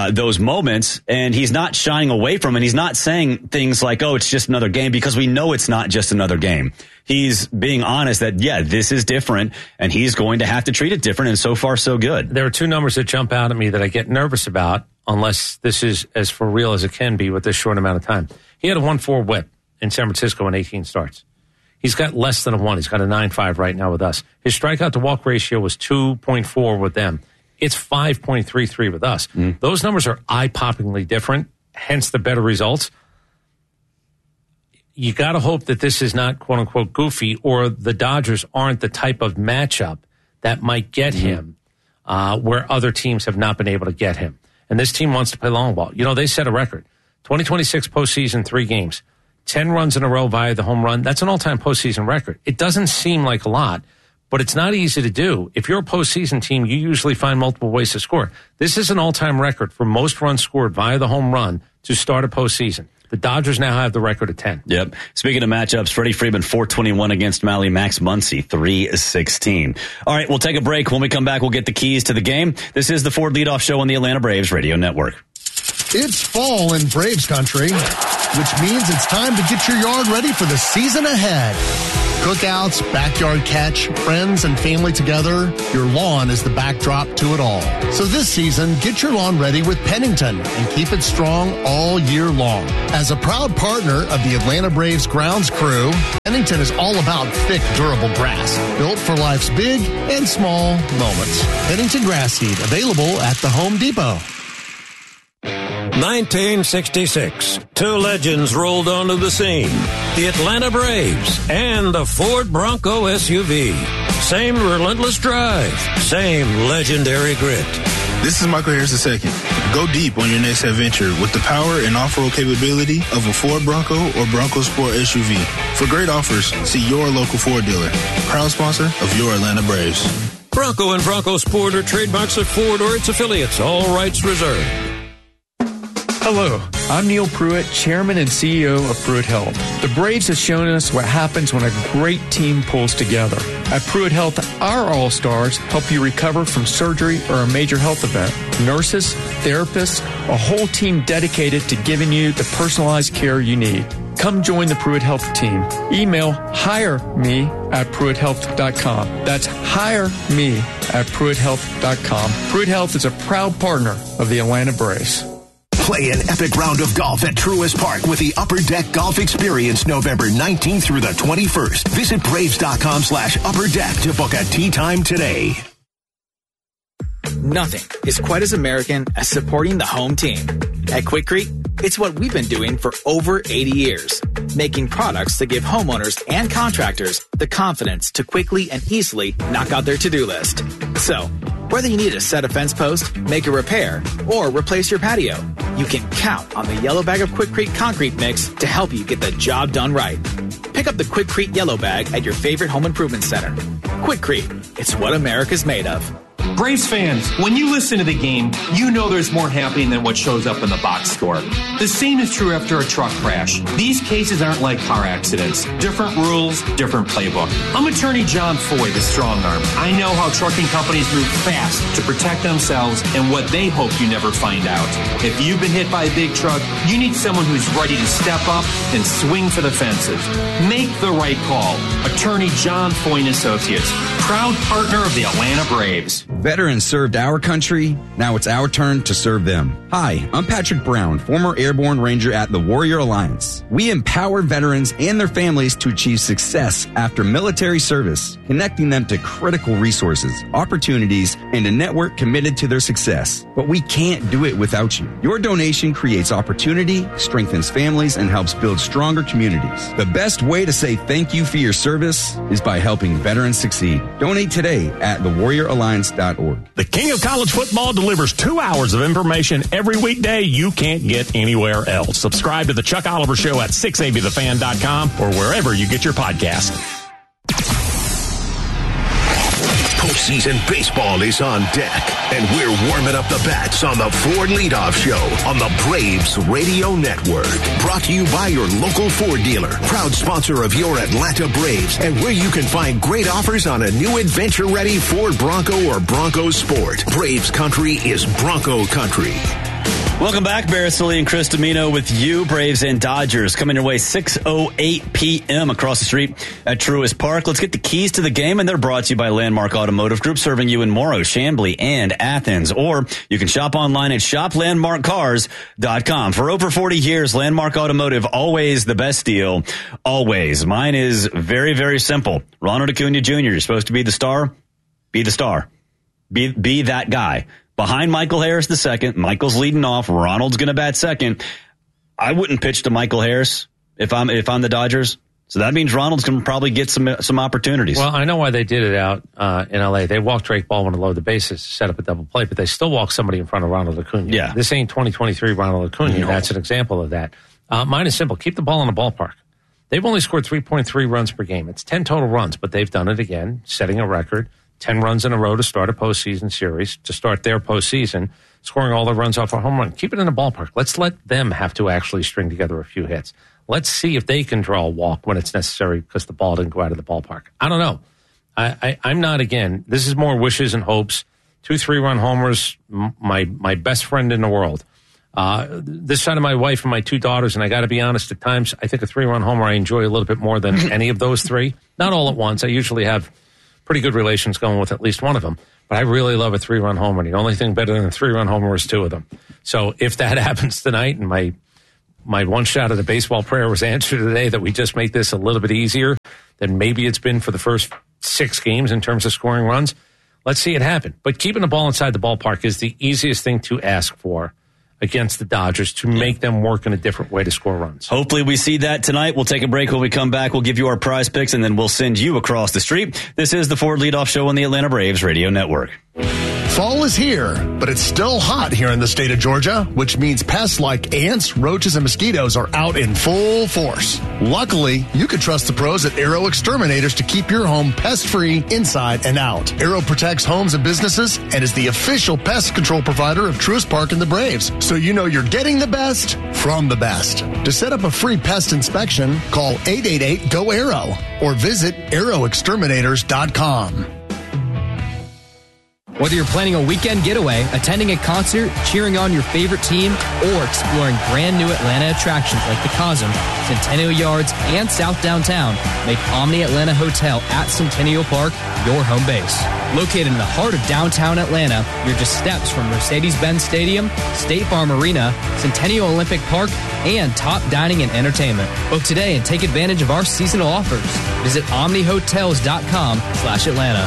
moments. And he's not shying away from it. He's not saying things like, oh, it's just another game, because we know it's not just another game. He's being honest that, yeah, this is different, and he's going to have to treat it different, and so far, so good. There are 2 numbers that jump out at me that I get nervous about, unless this is as for real as it can be with this short amount of time. He had a 1.4 whip in San Francisco in 18 starts. He's got less than a 1. He's got a 9.5 right now with us. His strikeout to walk ratio was 2.4 with them. It's 5.33 with us. Those numbers are eye-poppingly different, hence the better results. You got to hope that this is not, quote unquote, goofy, or the Dodgers aren't the type of matchup that might get him where other teams have not been able to get him. And this team wants to play long ball. You know, they set a record. 2026 postseason, 3 games, 10 runs in a row via the home run. That's an all-time postseason record. It doesn't seem like a lot, but it's not easy to do. If you're a postseason team, you usually find multiple ways to score. This is an all-time record for most runs scored via the home run to start a postseason. The Dodgers now have the record of 10. Yep. Speaking of matchups, Freddie Freeman, 421 against Mahle. Max Muncy, 316. All right, we'll take a break. When we come back, we'll get the keys to the game. This is the Ford Leadoff Show on the Atlanta Braves Radio Network. It's fall in Braves country, which means it's time to get your yard ready for the season ahead. Cookouts, backyard catch, friends and family together, your lawn is the backdrop to it all. So this season, get your lawn ready with Pennington and keep it strong all year long. As a proud partner of the Atlanta Braves grounds crew, Pennington is all about thick, durable grass, built for life's big and small moments. Pennington grass seed, available at the Home Depot. 1966, two legends rolled onto the scene. The Atlanta Braves and the Ford Bronco SUV. Same relentless drive, same legendary grit. This is Michael Harris II. Go deep on your next adventure with the power and off-road capability of a Ford Bronco or Bronco Sport SUV. For great offers, see your local Ford dealer. Proud sponsor of your Atlanta Braves. Bronco and Bronco Sport are trademarks of Ford or its affiliates. All rights reserved. Hello, I'm Neil Pruitt, Chairman and CEO of Pruitt Health. The Braves have shown us what happens when a great team pulls together. At Pruitt Health, our All-Stars help you recover from surgery or a major health event. Nurses, therapists, a whole team dedicated to giving you the personalized care you need. Come join the Pruitt Health team. Email hireme@pruitthealth.com. That's hireme@pruitthealth.com. Pruitt Health is a proud partner of the Atlanta Braves. Play an epic round of golf at Truist Park with the Upper Deck Golf Experience November 19th through the 21st. Visit Braves.com/upperdeck to book a tee time today. Nothing is quite as American as supporting the home team. At Quikrete, it's what we've been doing for over 80 years, making products that give homeowners and contractors the confidence to quickly and easily knock out their to-do list. So, whether you need to set a fence post, make a repair, or replace your patio, you can count on the Yellow Bag of Quikrete concrete mix to help you get the job done right. Pick up the Quikrete Yellow Bag at your favorite home improvement center. Quikrete, it's what America's made of. Braves fans, when you listen to the game, you know there's more happening than what shows up in the box score. The same is true after a truck crash. These cases aren't like car accidents. Different rules, different playbook. I'm attorney John Foy, the strong arm. I know how trucking companies move fast to protect themselves and what they hope you never find out. If you've been hit by a big truck, you need someone who's ready to step up and swing for the fences. Make the right call. Attorney John Foy and Associates, proud partner of the Atlanta Braves. Veterans served our country. Now it's our turn to serve them. Hi, I'm Patrick Brown, former Airborne Ranger at the Warrior Alliance. We empower veterans and their families to achieve success after military service, connecting them to critical resources, opportunities, and a network committed to their success. But we can't do it without you. Your donation creates opportunity, strengthens families, and helps build stronger communities. The best way to say thank you for your service is by helping veterans succeed. Donate today at thewarrioralliance.org. The King of College Football delivers 2 hours of information every weekday you can't get anywhere else. Subscribe to the Chuck Oliver Show at 680thefan.com or wherever you get your podcast. Postseason baseball is on deck, and we're warming up the bats on the Ford Leadoff Show on the Braves Radio Network. Brought to you by your local Ford dealer, proud sponsor of your Atlanta Braves, and where you can find great offers on a new adventure-ready Ford Bronco or Bronco Sport. Braves country is Bronco country. Welcome back, Barrett Sully and Chris Domino with you. Braves and Dodgers coming your way 6:08 p.m. across the street at Truist Park. Let's get the keys to the game, and they're brought to you by Landmark Automotive Group, serving you in Morrow, Chamblee, and Athens. Or you can shop online at shoplandmarkcars.com. For over 40 years, Landmark Automotive, always the best deal, always. Mine is very, very simple. Ronald Acuna Jr., you're supposed to be the star. Be the star. Be that guy. Behind Michael Harris the second, Michael's leading off. Ronald's going to bat second. I wouldn't pitch to Michael Harris if I'm the Dodgers. So that means Ronald's going to probably get some opportunities. Well, I know why they did it out in L.A. They walked Drake Baldwin to load the bases to set up a double play, but they still walked somebody in front of Ronald Acuna. Yeah. This ain't 2023 Ronald Acuna. No. That's an example of that. Mine is simple. Keep the ball in the ballpark. They've only scored 3.3 runs per game. It's 10 total runs, but they've done it again, setting a record. 10 runs in a row to start a postseason series, to start their postseason, scoring all their runs off a home run. Keep it in the ballpark. Let's let them have to actually string together a few hits. Let's see if they can draw a walk when it's necessary because the ball didn't go out of the ballpark. I don't know. I'm not, again, this is more wishes and hopes. 2 3-run homers, my best friend in the world. This side of my wife and my two daughters, and I got to be honest, at times I think a 3-run homer I enjoy a little bit more than any of those three. Not all at once. I usually have pretty good relations going with at least one of them. But I really love a 3-run homer. The only thing better than a 3-run homer is 2 of them. So if that happens tonight, and my one shot of the baseball prayer was answered today, that we just make this a little bit easier than maybe it's been for the first 6 games in terms of scoring runs, let's see it happen. But keeping the ball inside the ballpark is the easiest thing to ask for against the Dodgers, to make them work in a different way to score runs. Hopefully we see that tonight. We'll take a break. When we come back, we'll give you our prize picks, and then we'll send you across the street. This is the Ford Leadoff Show on the Atlanta Braves Radio Network. Fall is here, but it's still hot here in the state of Georgia, which means pests like ants, roaches, and mosquitoes are out in full force. Luckily, you can trust the pros at Arrow Exterminators to keep your home pest-free inside and out. Arrow protects homes and businesses and is the official pest control provider of Truist Park and the Braves, so you know you're getting the best from the best. To set up a free pest inspection, call 888-GO-ARROW or visit arrowexterminators.com. Whether you're planning a weekend getaway, attending a concert, cheering on your favorite team, or exploring brand new Atlanta attractions like the Cosm, Centennial Yards, and South Downtown, make Omni Atlanta Hotel at Centennial Park your home base. Located in the heart of downtown Atlanta, you're just steps from Mercedes-Benz Stadium, State Farm Arena, Centennial Olympic Park, and top dining and entertainment. Book today and take advantage of our seasonal offers. Visit omnihotels.com/Atlanta.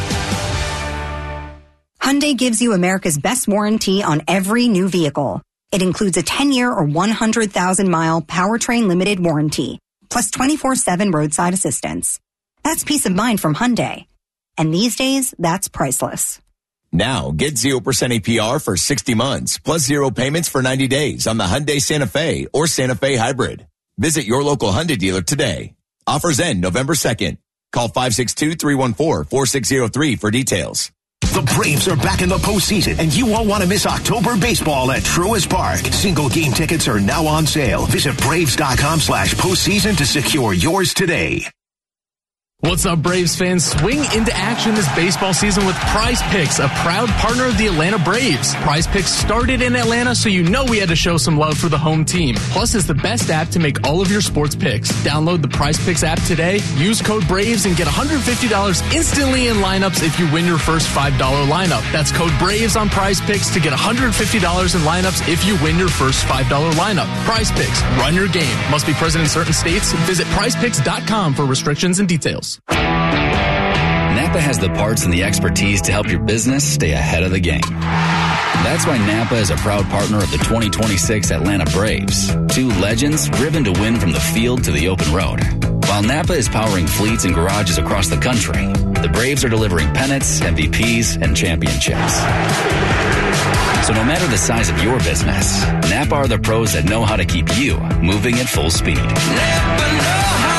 Hyundai gives you America's best warranty on every new vehicle. It includes a 10-year or 100,000-mile powertrain limited warranty, plus 24/7 roadside assistance. That's peace of mind from Hyundai. And these days, that's priceless. Now, get 0% APR for 60 months, plus 0 payments for 90 days on the Hyundai Santa Fe or Santa Fe Hybrid. Visit your local Hyundai dealer today. Offers end November 2nd. Call 562-314-4603 for details. The Braves are back in the postseason, and you won't want to miss October baseball at Truist Park. Single game tickets are now on sale. Visit Braves.com/postseason to secure yours today. What's up, Braves fans? Swing into action this baseball season with Prize Picks, a proud partner of the Atlanta Braves. Prize Picks started in Atlanta, so you know we had to show some love for the home team. Plus, it's the best app to make all of your sports picks. Download the Prize Picks app today, use code BRAVES, and get $150 instantly in lineups if you win your first $5 lineup. That's code BRAVES on Prize Picks to get $150 in lineups if you win your first $5 lineup. Prize Picks, run your game. Must be present in certain states. Visit prizepicks.com for restrictions and details. Napa has the parts and the expertise to help your business stay ahead of the game. That's why Napa is a proud partner of the 2026 Atlanta Braves. 2 legends driven to win from the field to the open road. While Napa is powering fleets and garages across the country, the Braves are delivering pennants, MVPs, and championships. So no matter the size of your business, Napa are the pros that know how to keep you moving at full speed. Napa know-how.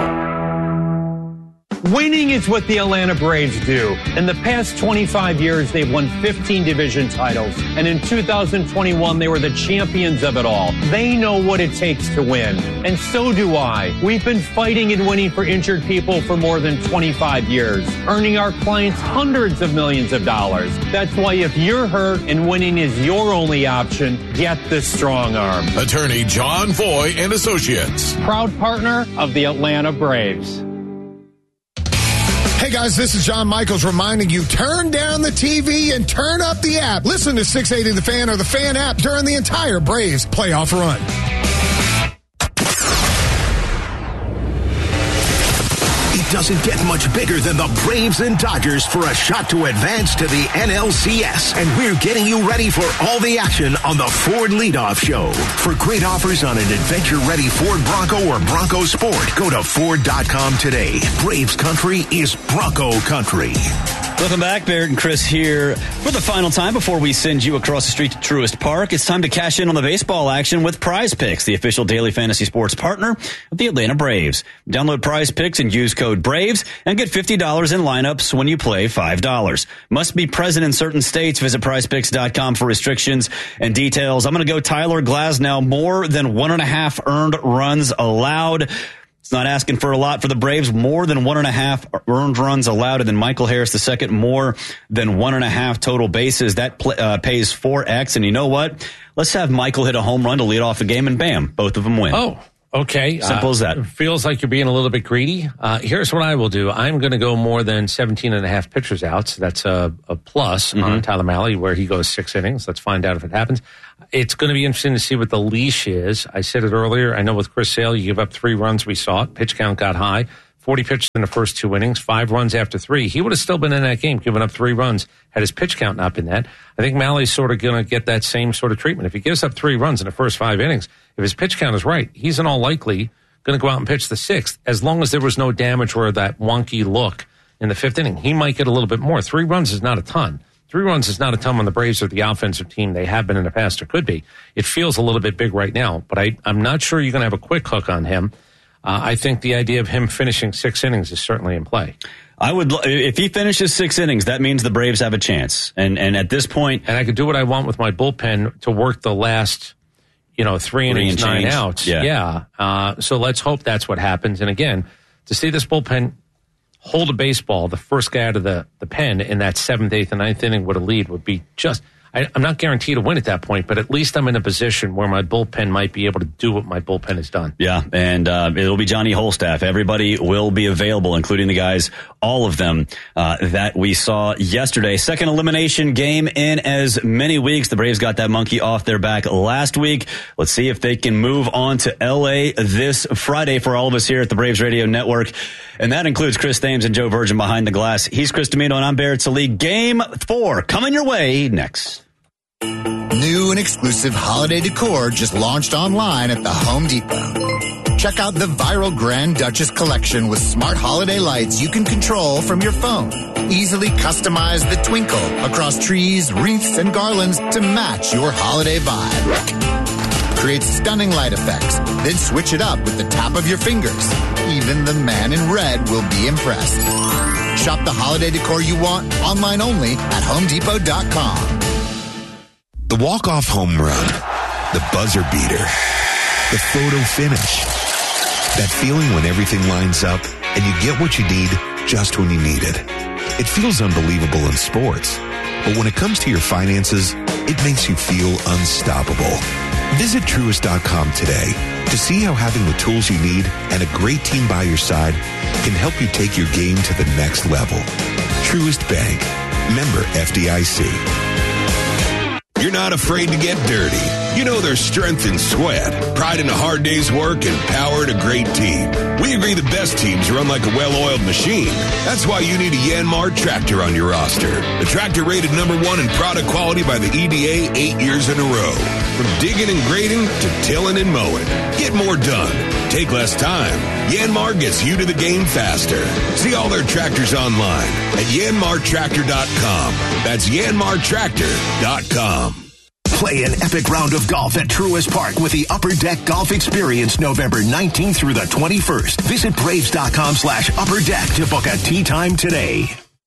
Winning is what the Atlanta Braves do. In the past 25 years, they've won 15 division titles. And in 2021, they were the champions of it all. They know what it takes to win. And so do I. We've been fighting and winning for injured people for more than 25 years, earning our clients hundreds of millions of dollars. That's why if you're hurt and winning is your only option, get the Strong Arm. Attorney John Foy and Associates. Proud partner of the Atlanta Braves. Hey guys, this is John Michaels reminding you, turn down the TV and turn up the app. Listen to 680 The Fan or the Fan app during the entire Braves playoff run. It doesn't get much bigger than the Braves and Dodgers for a shot to advance to the NLCS. And we're getting you ready for all the action on the Ford Leadoff Show. For great offers on an adventure-ready Ford Bronco or Bronco Sport, go to Ford.com today. Braves country is Bronco country. Welcome back. Barrett and Chris here for the final time before we send you across the street to Truist Park. It's time to cash in on the baseball action with Prize Picks, the official daily fantasy sports partner of the Atlanta Braves. Download Prize Picks and use code BRAVES and get $50 in lineups when you play $5. Must be present in certain states. Visit prizepicks.com for restrictions and details. I'm going to go Tyler Glasnow. More than 1.5 earned runs allowed. Not asking for a lot for the Braves. More than 1.5 earned runs allowed, and then Michael Harris II, more than 1.5 total bases. That pays 4X. And you know what? Let's have Michael hit a home run to lead off the game, and bam, both of them win. Oh, okay. Simple as that. Feels like you're being a little bit greedy. Here's what I will do. I'm going to go more than 17.5 pitchers out. So that's a plus on Tyler Mahle, where he goes 6 innings. Let's find out if it happens. It's going to be interesting to see what the leash is. I said it earlier. I know with Chris Sale, you give up 3 runs. We saw it. Pitch count got high. 40 pitches in the first 2 innings, 5 runs after 3. He would have still been in that game, giving up 3 runs, had his pitch count not been that. I think Malle's sort of going to get that same sort of treatment. If he gives up 3 runs in the first 5 innings, if his pitch count is right, he's in all likely going to go out and pitch the 6th, as long as there was no damage or that wonky look in the 5th inning. He might get a little bit more. 3 runs is not a ton. 3 runs is not a ton when the Braves are the offensive team they have been in the past or could be. It feels a little bit big right now, but I'm not sure you're going to have a quick hook on him. I think the idea of him finishing 6 innings is certainly in play. If he finishes 6 innings, that means the Braves have a chance. And at this point, and I could do what I want with my bullpen to work the last, 3 innings, 9 outs. Yeah. So let's hope that's what happens. And again, to see this bullpen hold a baseball, the first guy out of the pen in that 7th, 8th, and 9th inning with a lead would be just. I'm not guaranteed to win at that point, but at least I'm in a position where my bullpen might be able to do what my bullpen has done. Yeah, and it'll be Johnny Holstaff. Everybody will be available, including the guys, all of them, that we saw yesterday. Second elimination game in as many weeks. The Braves got that monkey off their back last week. Let's see if they can move on to L.A. this Friday for all of us here at the Braves Radio Network. And that includes Chris Thames and Joe Virgin behind the glass. He's Chris Domino, and I'm Barrett Salee. Game 4 coming your way next. New and exclusive holiday decor just launched online at the Home Depot. Check out the viral Grand Duchess collection with smart holiday lights you can control from your phone. Easily customize the twinkle across trees, wreaths, and garlands to match your holiday vibe. Create stunning light effects, then switch it up with the tap of your fingers. Even the man in red will be impressed. Shop the holiday decor you want online only at HomeDepot.com. The walk-off home run, the buzzer beater, the photo finish. That feeling when everything lines up and you get what you need just when you need it. It feels unbelievable in sports, but when it comes to your finances, it makes you feel unstoppable. Visit Truist.com today to see how having the tools you need and a great team by your side can help you take your game to the next level. Truist Bank. Member FDIC. You're not afraid to get dirty. You know there's strength in sweat, pride in a hard day's work, and power in a great team. We agree the best teams run like a well-oiled machine. That's why you need a Yanmar tractor on your roster. The tractor rated #1 in product quality by the EDA 8 years in a row. From digging and grading to tilling and mowing. Get more done. Take less time. Yanmar gets you to the game faster. See all their tractors online at yanmartractor.com. That's yanmartractor.com. Play an epic round of golf at Truist Park with the Upper Deck Golf Experience November 19th through the 21st. Visit Braves.com/Upper Deck to book a tee time today.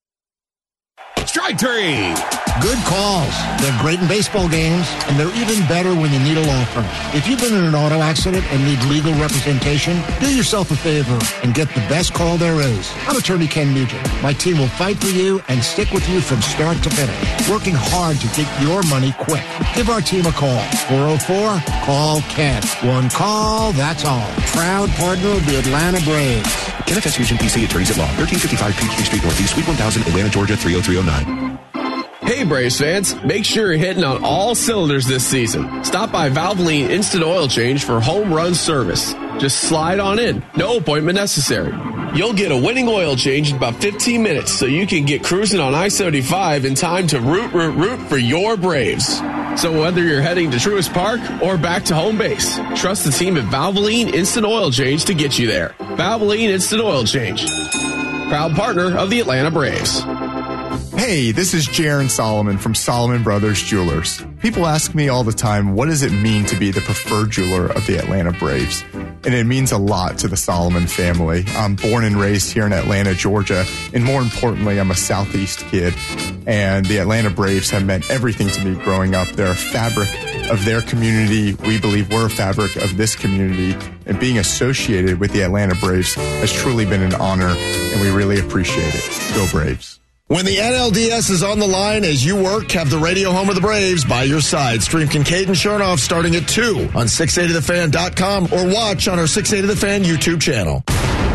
Strike 3. Good calls. They're great in baseball games, and they're even better when you need a law firm. If you've been in an auto accident and need legal representation, do yourself a favor and get the best call there is. I'm attorney Ken Nugent. My team will fight for you and stick with you from start to finish, working hard to get your money quick. Give our team a call. 404-CALL-KEN. One call, that's all. Proud partner of the Atlanta Braves. Kenneth S. Fusion, PC, Attorneys at Law, 1355 Peachtree Street Northeast, Suite 1000, Atlanta, Georgia, 30309. Hey Braves fans, make sure you're hitting on all cylinders this season. Stop by Valvoline Instant Oil Change for home run service. Just slide on in, no appointment necessary. You'll get a winning oil change in about 15 minutes so you can get cruising on I-75 in time to root for your Braves. So whether you're heading to Truist Park or back to home base, trust the team at Valvoline Instant Oil Change to get you there. Valvoline Instant Oil Change, proud partner of the Atlanta Braves. Hey, this is Jaron Solomon from Solomon Brothers Jewelers. People ask me all the time, what does it mean to be the preferred jeweler of the Atlanta Braves? And it means a lot to the Solomon family. I'm born and raised here in Atlanta, Georgia, and more importantly, I'm a Southeast kid. And the Atlanta Braves have meant everything to me growing up. They're a fabric of their community. We believe we're a fabric of this community, and being associated with the Atlanta Braves has truly been an honor, and we really appreciate it. Go Braves. When the NLDS is on the line as you work, have the radio home of the Braves by your side. Stream Kincaid and Chernoff starting at 2 on 680thefan.com or watch on our 680 The Fan YouTube channel.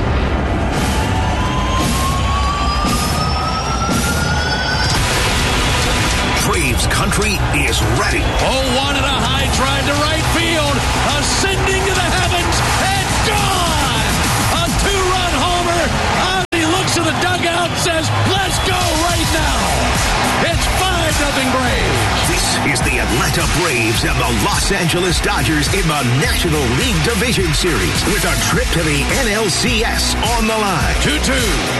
Braves country is ready. Oh, one and a high drive to right field, ascending to the heavens, and gone! A two-run homer. He looks at the dugout, says, let's go right now. It's 5-0 Braves. This is the Atlanta Braves and the Los Angeles Dodgers in the National League Division Series with a trip to the NLCS on the line. 2-2.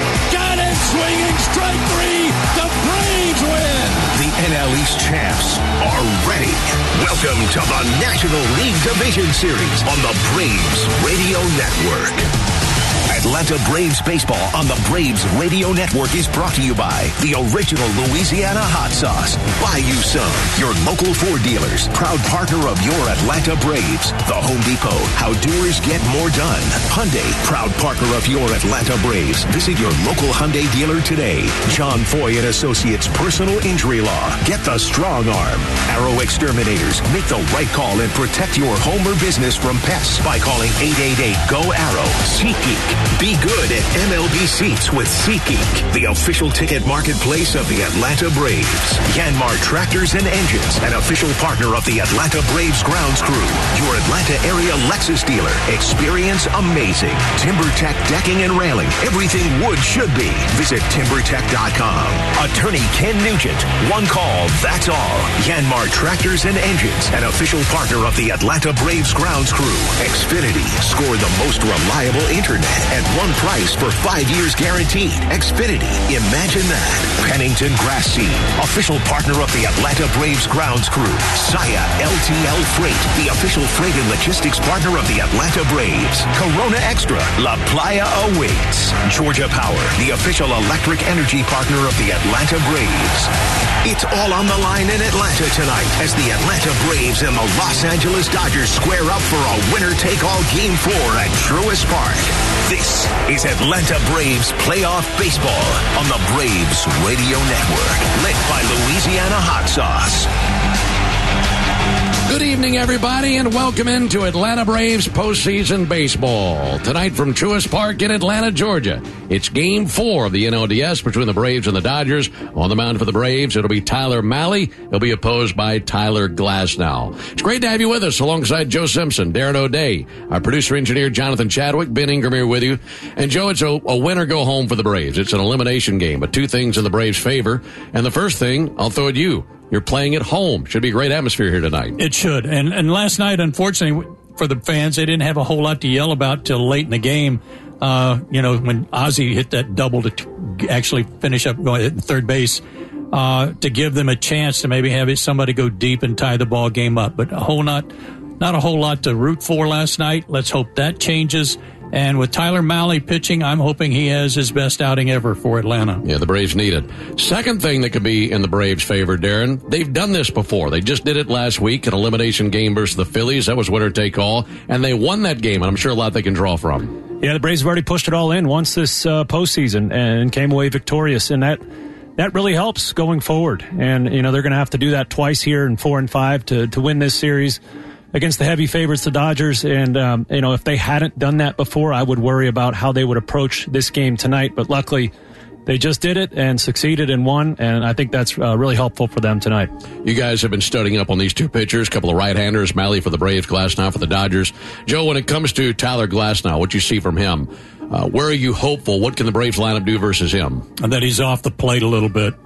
Got it, swinging, strike 3. The Braves win. The NL East champs are ready. Welcome to the National League Division Series on the Braves Radio Network. Atlanta Braves baseball on the Braves Radio Network is brought to you by the original Louisiana hot sauce, Bayou Sun, your local Ford dealers, proud partner of your Atlanta Braves. The Home Depot, how doers get more done. Hyundai, proud partner of your Atlanta Braves. Visit your local Hyundai dealer today. John Foy and Associates Personal Injury Law. Get the strong arm. Arrow Exterminators, make the right call and protect your home or business from pests by calling 888-GO-ARROW. SeatGeek. Be good at MLB seats with SeatGeek, the official ticket marketplace of the Atlanta Braves. Yanmar Tractors and Engines, an official partner of the Atlanta Braves grounds crew. Your Atlanta area Lexus dealer. Experience amazing. TimberTech Decking and Railing. Everything wood should be. Visit TimberTech.com. Attorney Ken Nugent. One call, that's all. Yanmar Tractors and Engines, an official partner of the Atlanta Braves grounds crew. Xfinity. Score the most reliable internet at one price for 5 years guaranteed. Xfinity. Imagine that. Pennington Grass Seed, official partner of the Atlanta Braves grounds crew. Saya LTL Freight, the official freight and logistics partner of the Atlanta Braves. Corona Extra, La Playa awaits. Georgia Power, the official electric energy partner of the Atlanta Braves. It's all on the line in Atlanta tonight as the Atlanta Braves and the Los Angeles Dodgers square up for a winner-take-all Game 4 at Truist Park. This is Atlanta Braves playoff baseball on the Braves Radio Network, lit by Louisiana Hot Sauce. Good evening, everybody, and welcome into Atlanta Braves postseason baseball. Tonight from Truist Park in Atlanta, Georgia. It's Game 4 of the NLDS between the Braves and the Dodgers. On the mound for the Braves, it'll be Tyler Mahle. He'll be opposed by Tyler Glasnow. It's great to have you with us alongside Joe Simpson, Darren O'Day, our producer-engineer Jonathan Chadwick, Ben Ingram here with you. And, Joe, it's a win-or-go-home for the Braves. It's an elimination game, but two things in the Braves' favor. And the first thing, I'll throw at you. You're playing at home. Should be a great atmosphere here tonight. It should. And last night, unfortunately, for the fans, they didn't have a whole lot to yell about till late in the game. When Ozzie hit that double to actually finish up going at third base, to give them a chance to maybe have somebody go deep and tie the ball game up. But not a whole lot to root for last night. Let's hope that changes. And with Tyler Mahle pitching, I'm hoping he has his best outing ever for Atlanta. Yeah, the Braves need it. Second thing that could be in the Braves' favor, Darren, they've done this before. They just did it last week, an elimination game versus the Phillies. That was winner take all, and they won that game, and I'm sure a lot they can draw from. Yeah, the Braves have already pushed it all in once this postseason and came away victorious, and that really helps going forward. And, they're going to have to do that twice here in 4 and 5 to win this series against the heavy favorites, the Dodgers. And, if they hadn't done that before, I would worry about how they would approach this game tonight. But luckily, they just did it and succeeded and won, and I think that's really helpful for them tonight. You guys have been studying up on these two pitchers, a couple of right-handers, Mahle for the Braves, Glasnow for the Dodgers. Joe, when it comes to Tyler Glasnow, what you see from him, where are you hopeful? What can the Braves lineup do versus him? And that he's off the plate a little bit.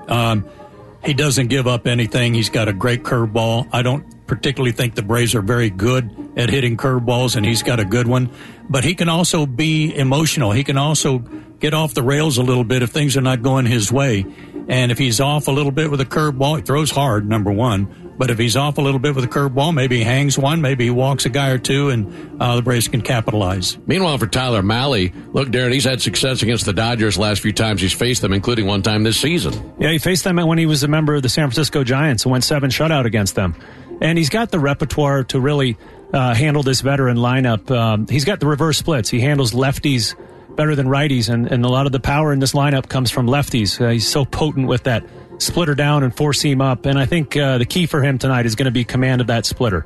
He doesn't give up anything. He's got a great curveball. I don't particularly think the Braves are very good at hitting curveballs, and he's got a good one. But he can also be emotional. He can also get off the rails a little bit if things are not going his way. And if he's off a little bit with a curveball, he throws hard, number one. But if he's off a little bit with a curveball, maybe he hangs one, maybe he walks a guy or two, and the Braves can capitalize. Meanwhile, for Tyler Mahle, look, Darren, he's had success against the Dodgers last few times he's faced them, including one time this season. Yeah, he faced them when he was a member of the San Francisco Giants and went 7 shutout against them. And he's got the repertoire to really handle this veteran lineup. He's got the reverse splits. He handles lefties better than righties, and a lot of the power in this lineup comes from lefties. He's so potent with that splitter down and four seam up, and I think the key for him tonight is going to be command of that splitter.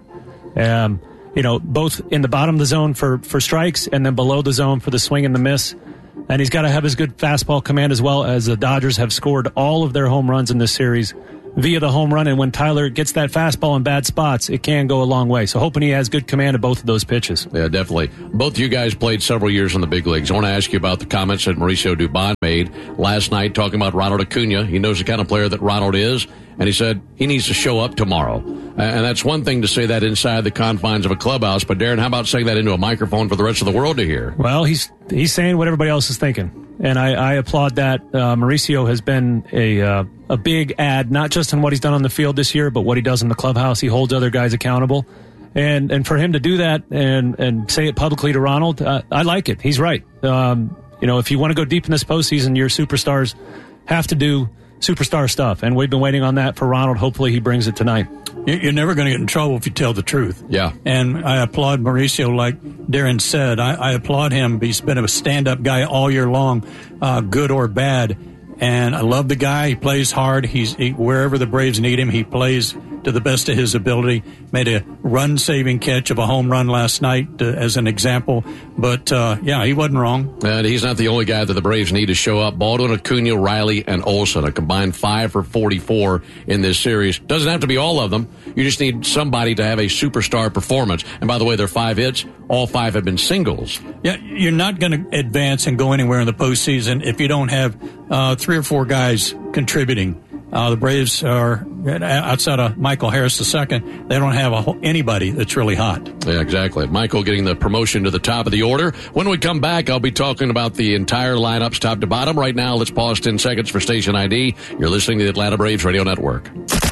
Both in the bottom of the zone for strikes and then below the zone for the swing and the miss. And he's got to have his good fastball command as well, as the Dodgers have scored all of their home runs in this series via the home run. And when Tyler gets that fastball in bad spots, it can go a long way. So hoping he has good command of both of those pitches. Yeah, definitely. Both of you guys played several years in the big leagues. I want to ask you about the comments that Mauricio Dubon made last night talking about Ronald Acuna. He knows the kind of player that Ronald is. And he said he needs to show up tomorrow. And that's one thing to say that inside the confines of a clubhouse. But, Darren, how about saying that into a microphone for the rest of the world to hear? Well, he's saying what everybody else is thinking. And I applaud that. Mauricio has been a big add, not just in what he's done on the field this year, but what he does in the clubhouse. He holds other guys accountable. And for him to do that and say it publicly to Ronald, I like it. He's right. If you want to go deep in this postseason, your superstars have to do superstar stuff, and we've been waiting on that for Ronald. Hopefully he brings it tonight. You're never going to get in trouble if you tell the truth. Yeah. And I applaud Mauricio, like Darren said. I applaud him. He's been a stand-up guy all year long, good or bad. And I love the guy. He plays hard. Wherever the Braves need him, he plays to the best of his ability. Made a run-saving catch of a home run last night as an example. But, he wasn't wrong. And he's not the only guy that the Braves need to show up. Baldwin, Acuna, Riley, and Olsen, a combined 5 for 44 in this series. Doesn't have to be all of them. You just need somebody to have a superstar performance. And by the way, their 5 hits, all 5 have been singles. Yeah, you're not going to advance and go anywhere in the postseason if you don't have 3 or 4 guys contributing. The Braves are, outside of Michael Harris II, they don't have anybody that's really hot. Yeah, exactly. Michael getting the promotion to the top of the order. When we come back, I'll be talking about the entire lineups top to bottom. Right now, let's pause 10 seconds for station ID. You're listening to the Atlanta Braves Radio Network.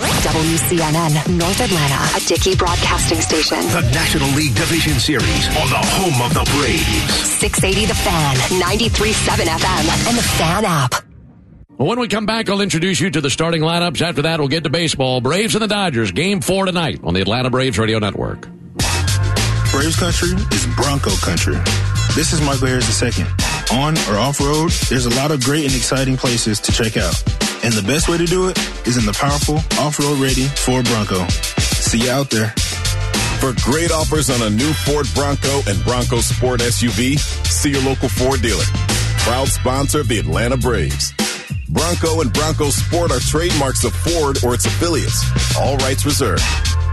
WCNN, North Atlanta, a Dickey broadcasting station. The National League Division Series on the home of the Braves. 680 The Fan, 93.7 FM, and the Fan app. Well, when we come back, I'll introduce you to the starting lineups. After that, we'll get to baseball. Braves and the Dodgers, Game 4 tonight on the Atlanta Braves Radio Network. Braves country is Bronco country. This is Michael Harris II. On or off-road, there's a lot of great and exciting places to check out. And the best way to do it is in the powerful, off-road ready Ford Bronco. See you out there. For great offers on a new Ford Bronco and Bronco Sport SUV, see your local Ford dealer. Proud sponsor of the Atlanta Braves. Bronco and Bronco Sport are trademarks of Ford or its affiliates. All rights reserved.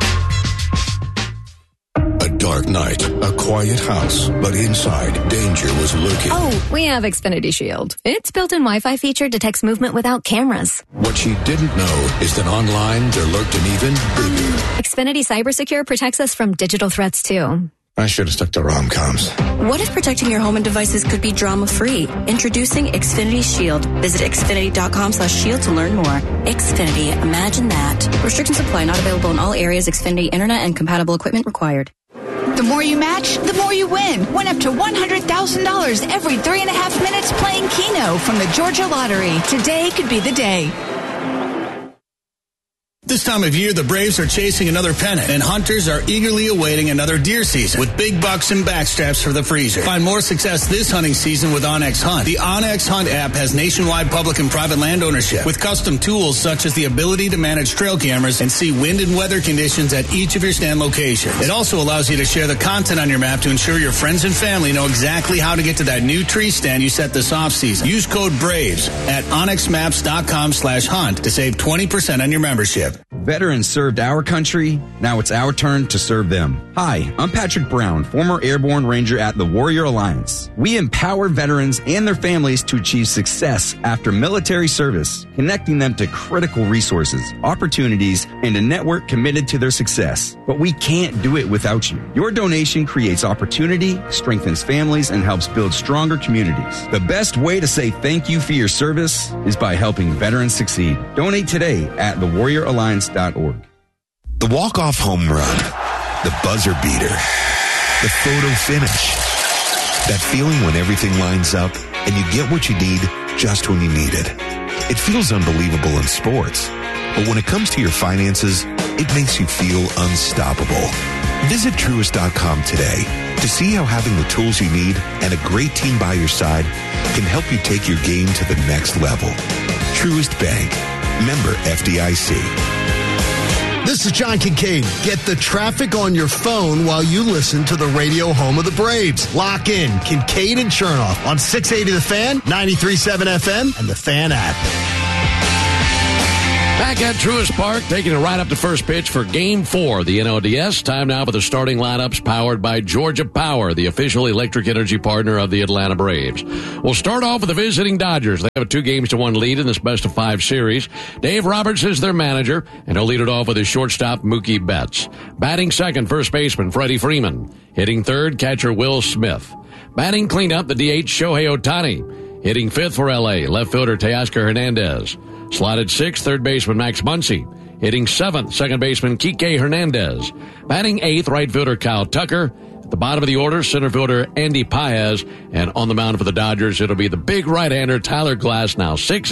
A dark night, a quiet house, but inside, danger was lurking. Oh, we have Xfinity Shield. Its built-in Wi-Fi feature detects movement without cameras. What she didn't know is that online there lurked an even bigger. Xfinity CyberSecure protects us from digital threats, too. I should have stuck to rom-coms. What if protecting your home and devices could be drama-free? Introducing Xfinity Shield. Visit Xfinity.com/shield to learn more. Xfinity, imagine that. Restrictions apply. Not available in all areas. Xfinity Internet and compatible equipment required. The more you match, the more you win. Win up to $100,000 every 3.5 minutes playing Keno from the Georgia Lottery. Today could be the day. This time of year, the Braves are chasing another pennant, and hunters are eagerly awaiting another deer season with big bucks and backstraps for the freezer. Find more success this hunting season with OnX Hunt. The OnX Hunt app has nationwide public and private land ownership with custom tools such as the ability to manage trail cameras and see wind and weather conditions at each of your stand locations. It also allows you to share the content on your map to ensure your friends and family know exactly how to get to that new tree stand you set this off season. Use code BRAVES at onxmaps.com/hunt to save 20% on your membership. Veterans served our country. Now it's our turn to serve them. Hi, I'm Patrick Brown, former Airborne Ranger at the Warrior Alliance. We empower veterans and their families to achieve success after military service, connecting them to critical resources, opportunities, and a network committed to their success. But we can't do it without you. Your donation creates opportunity, strengthens families, and helps build stronger communities. The best way to say thank you for your service is by helping veterans succeed. Donate today at thewarrioralliance.org. The walk-off home run, the buzzer beater, the photo finish. That feeling when everything lines up and you get what you need just when you need it. It feels unbelievable in sports. But when it comes to your finances, it makes you feel unstoppable. Visit Truist.com today to see how having the tools you need and a great team by your side can help you take your game to the next level. Truist Bank. Member FDIC. This is John Kincaid. Get the traffic on your phone while you listen to the radio home of the Braves. Lock in Kincaid and Chernoff on 680 The Fan, 93.7 FM, and the Fan app. Back at Truist Park, taking it right up to first pitch for Game 4 of the NLDS. Time now for the starting lineups powered by Georgia Power, the official electric energy partner of the Atlanta Braves. We'll start off with the visiting Dodgers. They have a 2-1 lead in this best-of-5 series. Dave Roberts is their manager, and he'll lead it off with his shortstop, Mookie Betts. Batting second, first baseman Freddie Freeman. Hitting third, catcher Will Smith. Batting cleanup, the DH Shohei Ohtani. Hitting fifth for L.A., left fielder Teoscar Hernandez. Slotted sixth, third baseman Max Muncy. Hitting seventh, second baseman Kike Hernandez. Batting eighth, right fielder Kyle Tucker. At the bottom of the order, center fielder Andy Paez. And on the mound for the Dodgers, it'll be the big right-hander Tyler Glasnow. 6